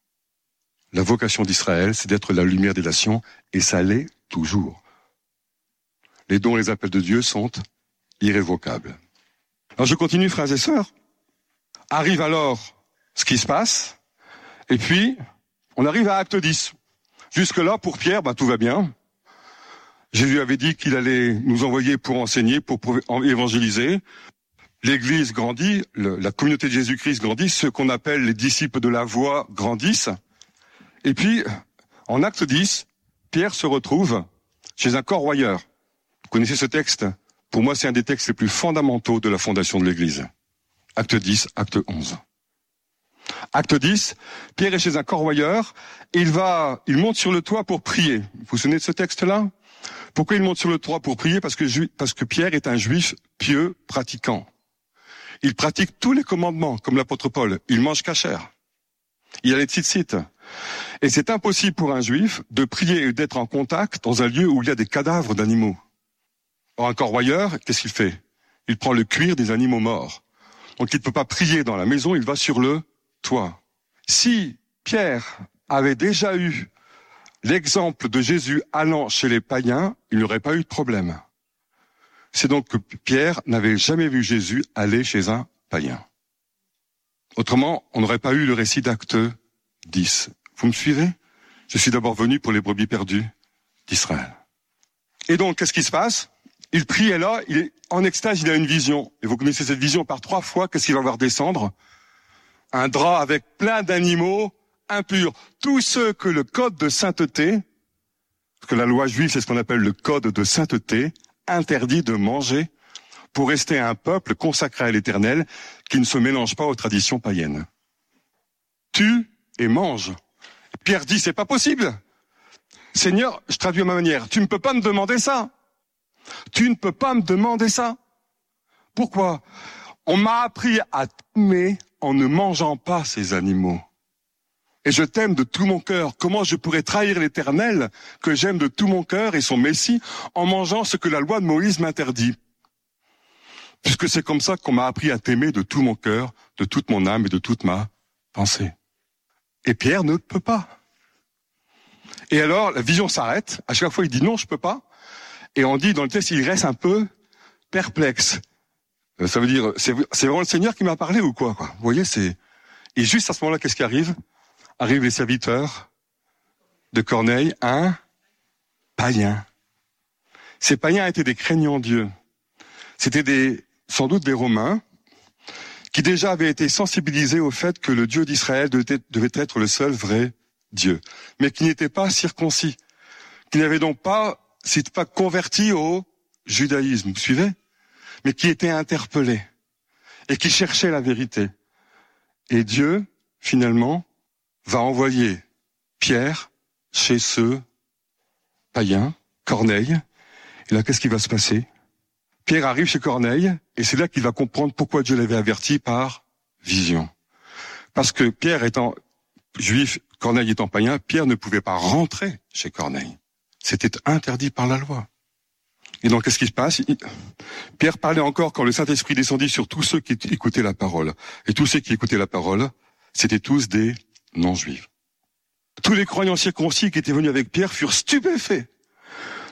La vocation d'Israël, c'est d'être la lumière des nations, et ça l'est toujours. Les dons et les appels de Dieu sont irrévocables. Alors je continue, frères et sœurs. Arrive alors ce qui se passe, et puis on arrive à Acte dix. Jusque-là, pour Pierre, bah, tout va bien. Jésus avait dit qu'il allait nous envoyer pour enseigner, pour évangéliser. L'Église grandit, le, la communauté de Jésus-Christ grandit, ceux qu'on appelle les disciples de la voie grandissent. Et puis, en Acte dix, Pierre se retrouve chez un corroyeur. Vous connaissez ce texte? Pour moi, c'est un des textes les plus fondamentaux de la fondation de l'Église. Acte dix, Acte onze. Acte dix, Pierre est chez un corroyeur, et il va, il monte sur le toit pour prier. Vous vous souvenez de ce texte-là? Pourquoi il monte sur le toit pour prier? Parce que, parce que Pierre est un juif pieux, pratiquant. Il pratique tous les commandements, comme l'apôtre Paul. Il mange cachère. Il a les tzitzit. Et c'est impossible pour un juif de prier et d'être en contact dans un lieu où il y a des cadavres d'animaux. Or, un corroyeur, qu'est-ce qu'il fait? Il prend le cuir des animaux morts. Donc il ne peut pas prier dans la maison, il va sur le toit. Si Pierre avait déjà eu l'exemple de Jésus allant chez les païens, il n'y aurait pas eu de problème. C'est donc que Pierre n'avait jamais vu Jésus aller chez un païen. Autrement, on n'aurait pas eu le récit d'Acte dix. Vous me suivez? Je suis d'abord venu pour les brebis perdues d'Israël. Et donc, qu'est-ce qui se passe? Il prie et là, il est en extase, il a une vision. Et vous connaissez cette vision par trois fois, qu'est-ce qu'il va voir descendre? Un drap avec plein d'animaux impurs. Tous ceux que le code de sainteté, parce que la loi juive, c'est ce qu'on appelle le code de sainteté, interdit de manger pour rester un peuple consacré à l'Éternel qui ne se mélange pas aux traditions païennes. Tue et mange. Pierre dit, c'est pas possible. Seigneur, je traduis à ma manière, tu ne peux pas me demander ça. Tu ne peux pas me demander ça. Pourquoi? On m'a appris à t'aimer en ne mangeant pas ces animaux. Et je t'aime de tout mon cœur. Comment je pourrais trahir l'Éternel que j'aime de tout mon cœur et son Messie en mangeant ce que la loi de Moïse m'interdit? Puisque c'est comme ça qu'on m'a appris à t'aimer de tout mon cœur, de toute mon âme et de toute ma pensée. Et Pierre ne peut pas. Et alors, la vision s'arrête. À chaque fois, il dit non, je peux pas. Et on dit dans le texte, il reste un peu perplexe. Ça veut dire, c'est, c'est vraiment le Seigneur qui m'a parlé ou quoi, quoi? Vous voyez, c'est, et juste à ce moment-là, qu'est-ce qui arrive? Arrivent les serviteurs de Corneille, un païen. Ces païens étaient des craignants Dieu. C'était des, sans doute des Romains, qui déjà avaient été sensibilisés au fait que le Dieu d'Israël devait, devait être le seul vrai Dieu, mais qui n'étaient pas circoncis, qui n'avaient donc pas, s'étaient pas convertis au judaïsme, vous suivez? Mais qui étaient interpellés et qui cherchaient la vérité. Et Dieu, finalement, va envoyer Pierre chez ce païen, Corneille. Et là, qu'est-ce qui va se passer? Pierre arrive chez Corneille, et c'est là qu'il va comprendre pourquoi Dieu l'avait averti par vision. Parce que Pierre étant juif, Corneille étant païen, Pierre ne pouvait pas rentrer chez Corneille. C'était interdit par la loi. Et donc, qu'est-ce qui se passe? Pierre parlait encore quand le Saint-Esprit descendit sur tous ceux qui écoutaient la parole. Et tous ceux qui écoutaient la parole, c'était tous des non-juifs. Tous les croyants circoncis qui étaient venus avec Pierre furent stupéfaits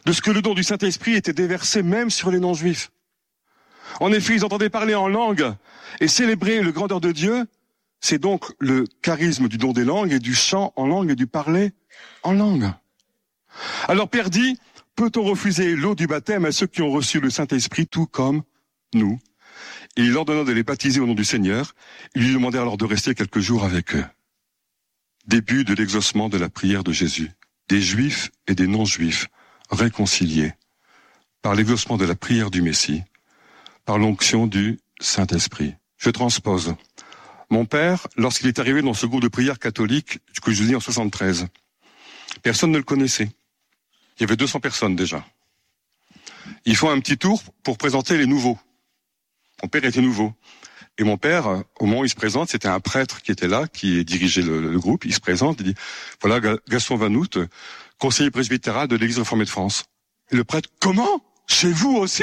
de ce que le don du Saint-Esprit était déversé même sur les non-juifs. En effet, ils entendaient parler en langue et célébrer le grandeur de Dieu. C'est donc le charisme du don des langues et du chant en langue et du parler en langue. Alors Pierre dit, peut-on refuser l'eau du baptême à ceux qui ont reçu le Saint-Esprit tout comme nous? Et il ordonna de les baptiser au nom du Seigneur. Ils lui demandèrent alors de rester quelques jours avec eux. Début de l'exaucement de la prière de Jésus. Des Juifs et des non-Juifs réconciliés par l'exaucement de la prière du Messie, par l'onction du Saint-Esprit. Je transpose. Mon père, lorsqu'il est arrivé dans ce groupe de prière catholique que je dis en soixante-treize, personne ne le connaissait. Il y avait deux cents personnes déjà. Ils font un petit tour pour présenter les nouveaux. Mon père était nouveau. Et mon père, au moment où il se présente, c'était un prêtre qui était là, qui dirigeait le, le groupe. Il se présente, il dit, voilà Gaston Vanout, conseiller presbytéral de l'Église réformée de France. Et le prêtre, comment? Chez vous aussi?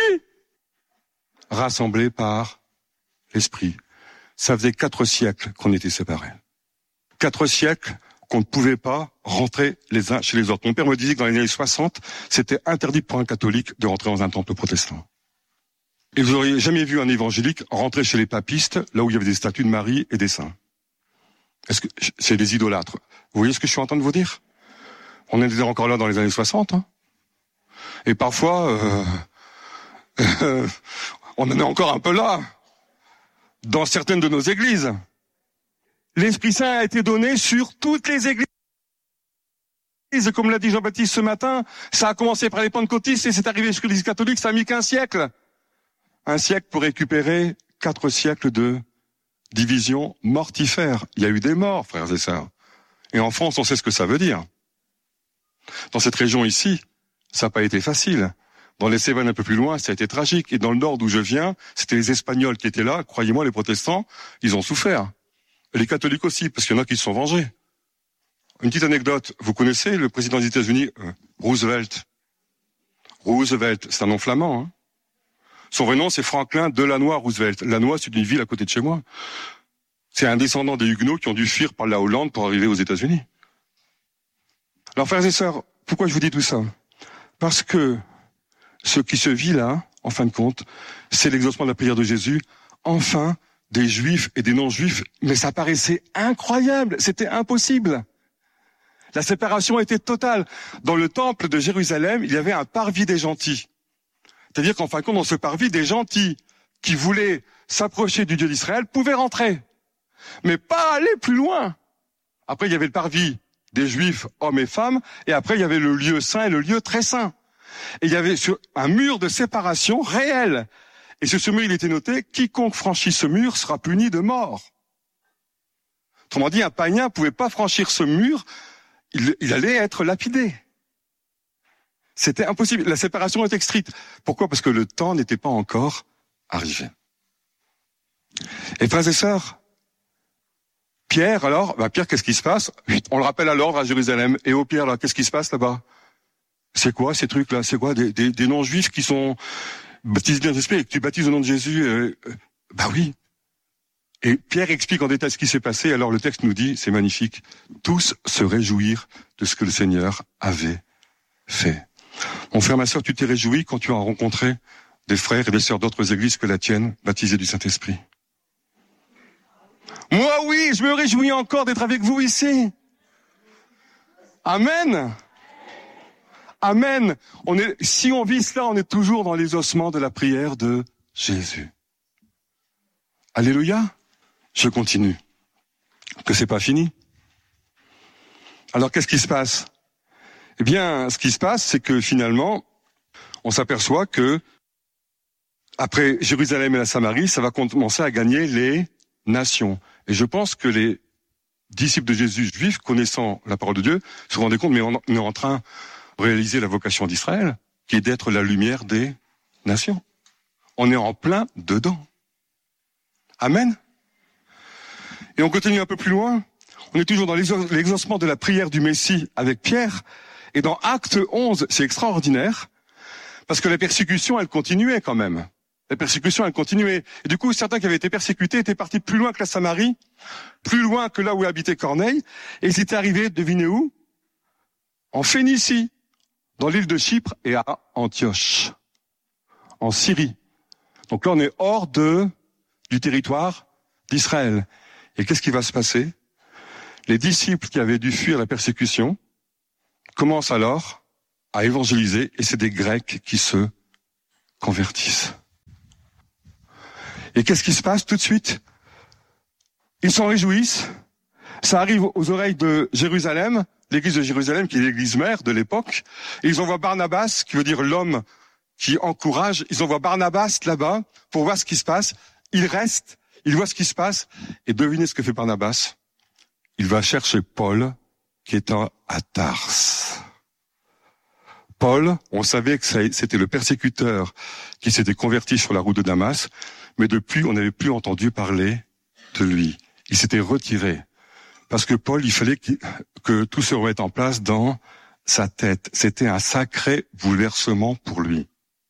Rassemblés par l'Esprit. Ça faisait quatre siècles qu'on était séparés. Quatre siècles qu'on ne pouvait pas rentrer les uns chez les autres. Mon père me disait que dans les années soixante, c'était interdit pour un catholique de rentrer dans un temple protestant. Et vous n'auriez jamais vu un évangélique rentrer chez les papistes, là où il y avait des statues de Marie et des saints. Est-ce que c'est des idolâtres? Vous voyez ce que je suis en train de vous dire? On était encore là dans les années soixante. Hein. Et parfois, euh, euh, on en est encore un peu là, dans certaines de nos églises. L'Esprit Saint a été donné sur toutes les églises. Comme l'a dit Jean-Baptiste ce matin, ça a commencé par les pentecôtistes et c'est arrivé jusqu'à l'Église catholique, ça a mis qu'un siècle. Un siècle pour récupérer quatre siècles de division mortifère. Il y a eu des morts, frères et sœurs. Et en France, on sait ce que ça veut dire. Dans cette région ici, ça n'a pas été facile. Dans les Cévennes un peu plus loin, ça a été tragique. Et dans le nord d'où je viens, c'était les Espagnols qui étaient là. Croyez-moi, les protestants, ils ont souffert. Et les catholiques aussi, parce qu'il y en a qui se sont vengés. Une petite anecdote. Vous connaissez le président des États-Unis, euh, Roosevelt. Roosevelt, c'est un nom flamand, hein. Son vrai nom, c'est Franklin Delanoë Roosevelt. Lannoy, c'est une ville à côté de chez moi. C'est un descendant des Huguenots qui ont dû fuir par la Hollande pour arriver aux États-Unis. Alors, frères et sœurs, pourquoi je vous dis tout ça? Parce que ce qui se vit là, en fin de compte, c'est l'exaucement de la prière de Jésus. Enfin, des Juifs et des non-Juifs. Mais ça paraissait incroyable. C'était impossible. La séparation était totale. Dans le temple de Jérusalem, il y avait un parvis des gentils. C'est-à-dire qu'en fin de compte, dans ce parvis, des gentils qui voulaient s'approcher du Dieu d'Israël pouvaient rentrer. Mais pas aller plus loin. Après, il y avait le parvis des Juifs, hommes et femmes, et après, il y avait le lieu saint et le lieu très saint. Et il y avait un mur de séparation réel. Et sur ce mur, il était noté, quiconque franchit ce mur sera puni de mort. Autrement dit, un païen ne pouvait pas franchir ce mur, il, il allait être lapidé. C'était impossible. La séparation était stricte. Pourquoi? Parce que le temps n'était pas encore arrivé. Et frères et sœurs, Pierre, alors, bah Pierre, qu'est-ce qui se passe? On le rappelle à l'ordre à Jérusalem. Et au Pierre, là, qu'est-ce qui se passe là-bas? C'est quoi ces trucs-là? C'est quoi des, des, des non-juifs qui sont baptisés dans l'Esprit et que tu baptises au nom de Jésus? euh, euh, Bah oui. Et Pierre explique en détail ce qui s'est passé. Alors le texte nous dit, c'est magnifique, tous se réjouirent de ce que le Seigneur avait fait. Mon frère, ma sœur, tu t'es réjoui quand tu as rencontré des frères et des sœurs d'autres églises que la tienne, baptisés du Saint-Esprit? Moi, oui, je me réjouis encore d'être avec vous ici. Amen. Amen. On est, si on vit cela, on est toujours dans les ossements de la prière de Jésus. Alléluia. Je continue. Que c'est pas fini. Alors, qu'est-ce qui se passe? Eh bien, ce qui se passe, c'est que finalement, on s'aperçoit que après Jérusalem et la Samarie, ça va commencer à gagner les nations. Et je pense que les disciples de Jésus juifs, connaissant la parole de Dieu, se rendaient compte, mais on est en train de réaliser la vocation d'Israël, qui est d'être la lumière des nations. On est en plein dedans. Amen. Et on continue un peu plus loin. On est toujours dans l'exaucement de la prière du Messie avec Pierre. Et dans Acte onze, c'est extraordinaire, parce que la persécution, elle continuait quand même. La persécution, elle continuait. Et du coup, certains qui avaient été persécutés étaient partis plus loin que la Samarie, plus loin que là où habitait Corneille, et ils étaient arrivés, devinez où? En Phénicie, dans l'île de Chypre et à Antioche, en Syrie. Donc là, on est hors de, du territoire d'Israël. Et qu'est-ce qui va se passer? Les disciples qui avaient dû fuir la persécution commencent alors à évangéliser, et c'est des Grecs qui se convertissent. Et qu'est-ce qui se passe tout de suite? Ils s'en réjouissent. Ça arrive aux oreilles de Jérusalem, l'église de Jérusalem qui est l'église mère de l'époque. Et ils envoient Barnabas, qui veut dire l'homme qui encourage. Ils envoient Barnabas là-bas pour voir ce qui se passe. Il reste, il voit ce qui se passe. Et devinez ce que fait Barnabas. Il va chercher Paul, qui est à Tarse. Paul, on savait que c'était le persécuteur qui s'était converti sur la route de Damas, mais depuis, on n'avait plus entendu parler de lui. Il s'était retiré. Parce que Paul, il fallait que tout se remette en place dans sa tête. C'était un sacré bouleversement pour lui.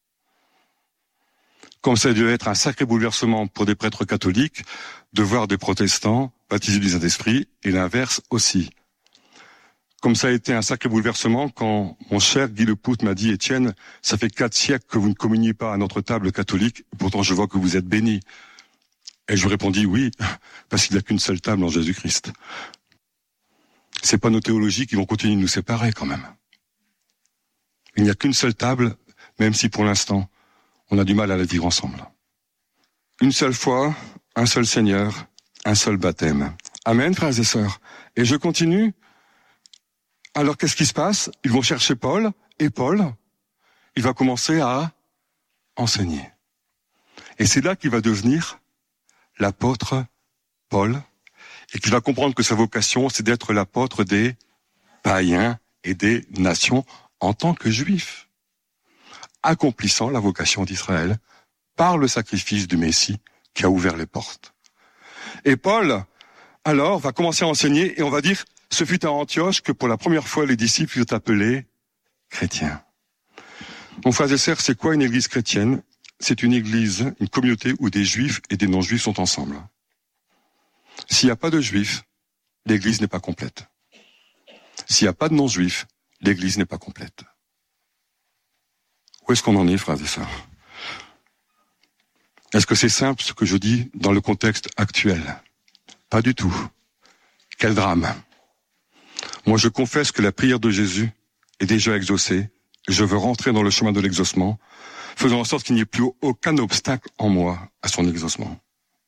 Comme ça devait être un sacré bouleversement pour des prêtres catholiques de voir des protestants baptisés du Saint-Esprit, et l'inverse aussi. Comme ça a été un sacré bouleversement quand mon cher Guy Lepout m'a dit « Étienne, ça fait quatre siècles que vous ne communiez pas à notre table catholique, pourtant je vois que vous êtes béni. » Et je lui répondis « Oui, parce qu'il n'y a qu'une seule table en Jésus-Christ. » C'est pas nos théologies qui vont continuer de nous séparer quand même. Il n'y a qu'une seule table, même si pour l'instant, on a du mal à la vivre ensemble. Une seule foi, un seul Seigneur, un seul baptême. Amen, frères et sœurs. Et je continue. Alors, qu'est-ce qui se passe? Ils vont chercher Paul, et Paul, il va commencer à enseigner. Et c'est là qu'il va devenir l'apôtre Paul, et qu'il va comprendre que sa vocation, c'est d'être l'apôtre des païens et des nations en tant que juif, accomplissant la vocation d'Israël par le sacrifice du Messie qui a ouvert les portes. Et Paul, alors, va commencer à enseigner, et on va dire, ce fut à Antioche que pour la première fois les disciples furent appelés chrétiens. Mon frères et sœurs, c'est quoi une église chrétienne? C'est une église, une communauté où des juifs et des non-juifs sont ensemble. S'il n'y a pas de juifs, l'église n'est pas complète. S'il n'y a pas de non-juifs, l'église n'est pas complète. Où est-ce qu'on en est, frères et sœurs? Est-ce que c'est simple ce que je dis dans le contexte actuel? Pas du tout. Quel drame. Moi, je confesse que la prière de Jésus est déjà exaucée. Je veux rentrer dans le chemin de l'exaucement, faisant en sorte qu'il n'y ait plus aucun obstacle en moi à son exaucement.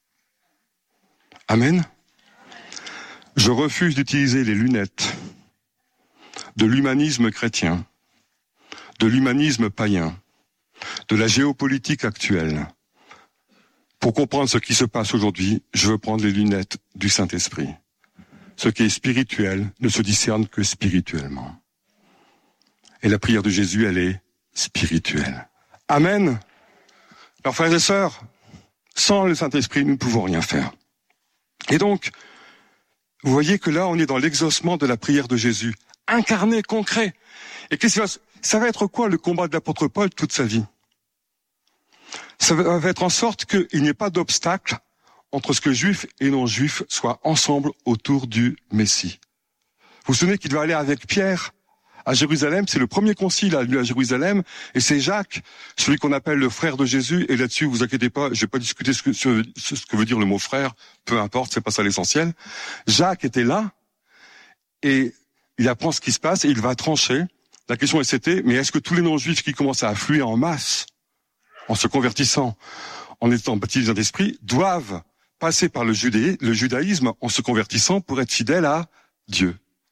Amen. Je refuse d'utiliser les lunettes de l'humanisme chrétien, de l'humanisme païen, de la géopolitique actuelle. Pour comprendre ce qui se passe aujourd'hui, je veux prendre les lunettes du Saint-Esprit. Ce qui est spirituel ne se discerne que spirituellement. Et la prière de Jésus, elle est spirituelle. Amen. Alors, frères et sœurs, sans le Saint-Esprit, nous ne pouvons rien faire. Et donc, vous voyez que là, on est dans l'exaucement de la prière de Jésus, incarné, concret. Et qu'est-ce qui va, ça va être quoi le combat de l'apôtre Paul toute sa vie? Ça va être en sorte qu'il n'y ait pas d'obstacle entre ce que juifs et non-juifs soient ensemble autour du Messie. Vous vous souvenez qu'il va aller avec Pierre à Jérusalem, c'est le premier concile à lui à Jérusalem, et c'est Jacques, celui qu'on appelle le frère de Jésus, et là-dessus, vous inquiétez pas, je vais pas discuter ce que, ce, ce que veut dire le mot frère, peu importe, c'est pas ça l'essentiel. Jacques était là, et il apprend ce qui se passe, et il va trancher. La question c'était, mais est-ce que tous les non-juifs qui commencent à affluer en masse, en se convertissant, en étant baptisés d'esprit, doivent passer par le, judé, le judaïsme en se convertissant pour être fidèles à Dieu?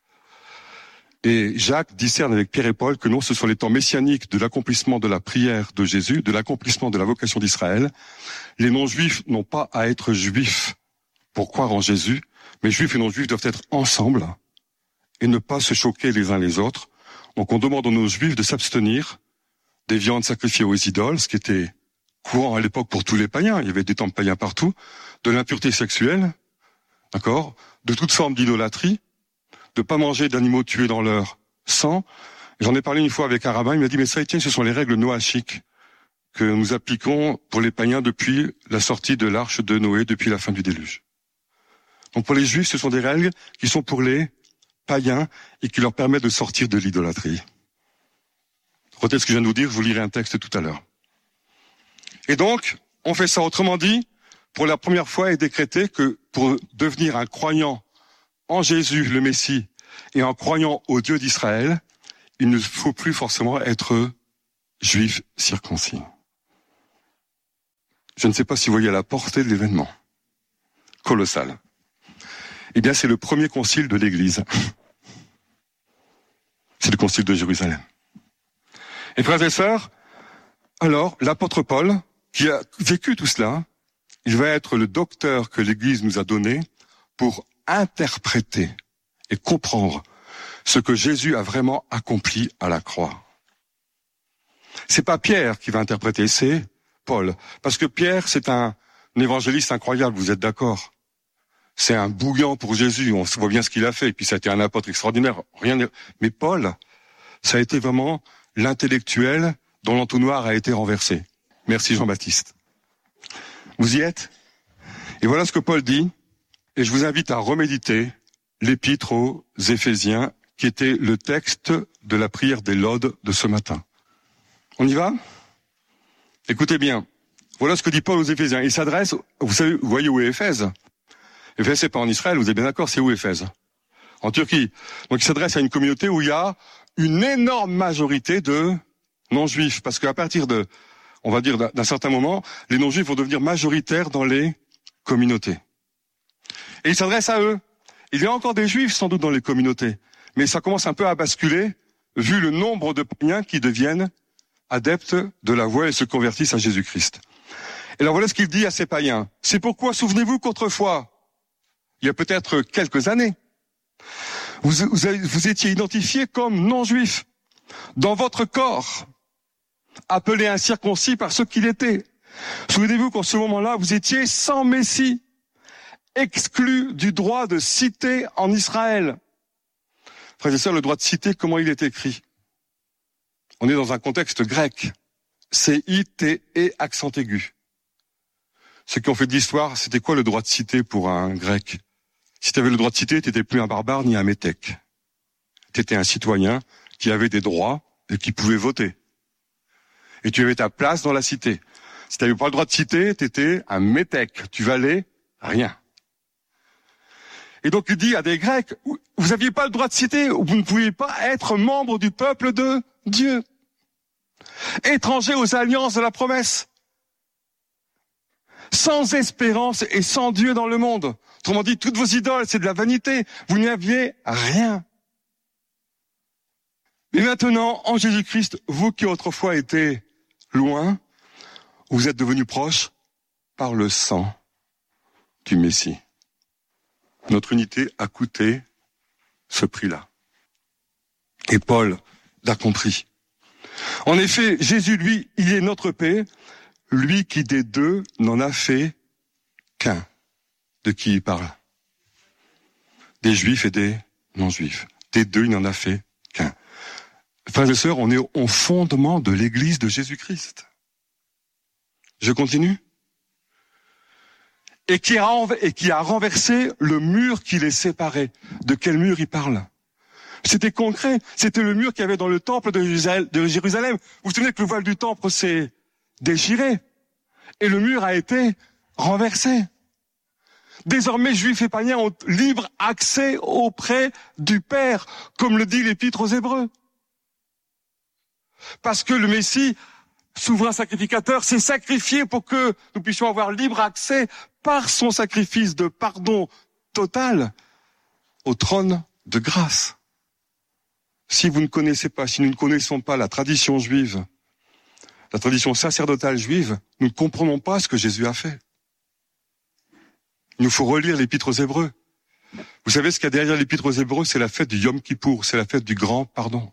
Et Jacques discerne avec Pierre et Paul que non, ce sont les temps messianiques de l'accomplissement de la prière de Jésus, de l'accomplissement de la vocation d'Israël. Les non-juifs n'ont pas à être juifs pour croire en Jésus, mais juifs et non-juifs doivent être ensemble et ne pas se choquer les uns les autres. Donc on demande aux non-juifs de s'abstenir des viandes sacrifiées aux idoles, ce qui était courant à l'époque pour tous les païens, il y avait des temples païens partout, de l'impureté sexuelle, d'accord, de toute forme d'idolâtrie, de pas manger d'animaux tués dans leur sang. J'en ai parlé une fois avec un rabbin, il m'a dit, mais ça, Étienne, ce sont les règles noachiques que nous appliquons pour les païens depuis la sortie de l'arche de Noé, depuis la fin du déluge. Donc pour les juifs, ce sont des règles qui sont pour les païens et qui leur permettent de sortir de l'idolâtrie. Retenez ce que je viens de vous dire, je vous lirai un texte tout à l'heure. Et donc, on fait ça. Autrement dit, pour la première fois est décrété que pour devenir un croyant en Jésus, le Messie, et en croyant au Dieu d'Israël, il ne faut plus forcément être juif circoncis. Je ne sais pas si vous voyez la portée de l'événement. Colossal. Eh bien, c'est le premier concile de l'Église. C'est le concile de Jérusalem. Et frères et sœurs, alors, l'apôtre Paul, qui a vécu tout cela, il va être le docteur que l'Église nous a donné pour interpréter et comprendre ce que Jésus a vraiment accompli à la croix. C'est pas Pierre qui va interpréter, c'est Paul. Parce que Pierre, c'est un, un évangéliste incroyable, vous êtes d'accord? C'est un bouillant pour Jésus, on voit bien ce qu'il a fait, et puis ça a été un apôtre extraordinaire. Rien n'est... Mais Paul, ça a été vraiment l'intellectuel dont l'entonnoir a été renversé. Merci Jean-Baptiste. Vous y êtes? Et voilà ce que Paul dit, et je vous invite à reméditer l'épître aux Éphésiens, qui était le texte de la prière des laudes de ce matin. On y va? Écoutez bien. Voilà ce que dit Paul aux Éphésiens. Il s'adresse, vous savez, vous voyez où est Éphèse? Éphèse, c'est pas en Israël, vous êtes bien d'accord, c'est où Éphèse? En Turquie. Donc il s'adresse à une communauté où il y a une énorme majorité de non-juifs. Parce qu'à partir de, on va dire, d'un certain moment, les non-juifs vont devenir majoritaires dans les communautés. Et il s'adresse à eux. Il y a encore des juifs, sans doute, dans les communautés. Mais ça commence un peu à basculer, vu le nombre de païens qui deviennent adeptes de la voie et se convertissent à Jésus-Christ. Et alors voilà ce qu'il dit à ces païens. C'est pourquoi, souvenez-vous qu'autrefois, il y a peut-être quelques années, vous, vous, avez, vous étiez identifiés comme non-juifs dans votre corps, appelés incirconcis par ceux qu'il était. Souvenez-vous qu'en ce moment-là, vous étiez sans Messie, exclus du droit de cité en Israël. Frères et sœurs, le droit de cité, comment il est écrit? On est dans un contexte grec. C I T E accent aigu. Ceux qui ont fait de l'histoire, c'était quoi le droit de cité pour un grec? Si tu avais le droit de cité, tu n'étais plus un barbare ni un métèque. Tu étais un citoyen qui avait des droits et qui pouvait voter. Et tu avais ta place dans la cité. Si tu n'avais pas le droit de cité, tu étais un métèque. Tu valais rien. Et donc il dit à des Grecs, vous n'aviez pas le droit de cité, vous ne pouviez pas être membre du peuple de Dieu. Étrangers aux alliances de la promesse. Sans espérance et sans Dieu dans le monde. Autrement dit, toutes vos idoles, c'est de la vanité. Vous n'y aviez rien. Mais maintenant, en Jésus-Christ, vous qui autrefois étiez loin, vous êtes devenus proches par le sang du Messie. Notre unité a coûté ce prix-là. Et Paul l'a compris. En effet, Jésus, lui, il est notre paix, lui qui des deux n'en a fait qu'un. De qui il parle? Des juifs et des non-juifs. Des deux, il n'en a fait qu'un. Frères et sœurs, on est au fondement de l'Église de Jésus-Christ. Je continue? Et qui, a, et qui a renversé le mur qui les séparait. De quel mur il parle? C'était concret. C'était le mur qu'il y avait dans le temple de Jérusalem. Vous vous souvenez que le voile du temple s'est déchiré. Et le mur a été renversé. Désormais, juifs et païens ont libre accès auprès du Père, comme le dit l'Épître aux Hébreux. Parce que le Messie, souverain sacrificateur, s'est sacrifié pour que nous puissions avoir libre accès par son sacrifice de pardon total au trône de grâce. Si vous ne connaissez pas, si nous ne connaissons pas la tradition juive, la tradition sacerdotale juive, nous ne comprenons pas ce que Jésus a fait. Il nous faut relire l'Épître aux Hébreux. Vous savez ce qu'il y a derrière l'Épître aux Hébreux, c'est la fête du Yom Kippour, c'est la fête du grand pardon.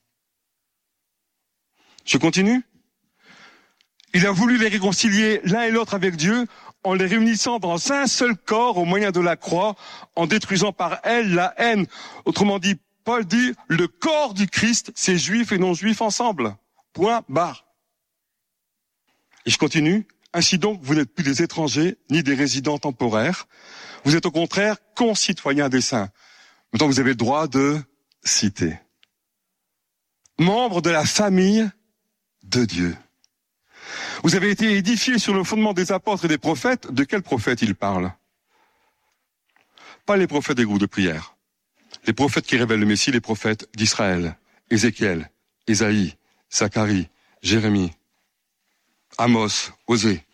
Je continue. Il a voulu les réconcilier l'un et l'autre avec Dieu en les réunissant dans un seul corps au moyen de la croix, en détruisant par elle la haine. Autrement dit, Paul dit, le corps du Christ, c'est juifs et non-juifs ensemble. Point barre. Et je continue. Ainsi donc, vous n'êtes plus des étrangers, ni des résidents temporaires. Vous êtes au contraire concitoyens des saints. Maintenant, vous avez le droit de citer. Membres de la famille de Dieu. Vous avez été édifiés sur le fondement des apôtres et des prophètes. De quels prophètes il parle? Pas les prophètes des groupes de prière. Les prophètes qui révèlent le Messie, les prophètes d'Israël. Ézéchiel, Ésaïe, Zacharie, Jérémie, Amos, Osée.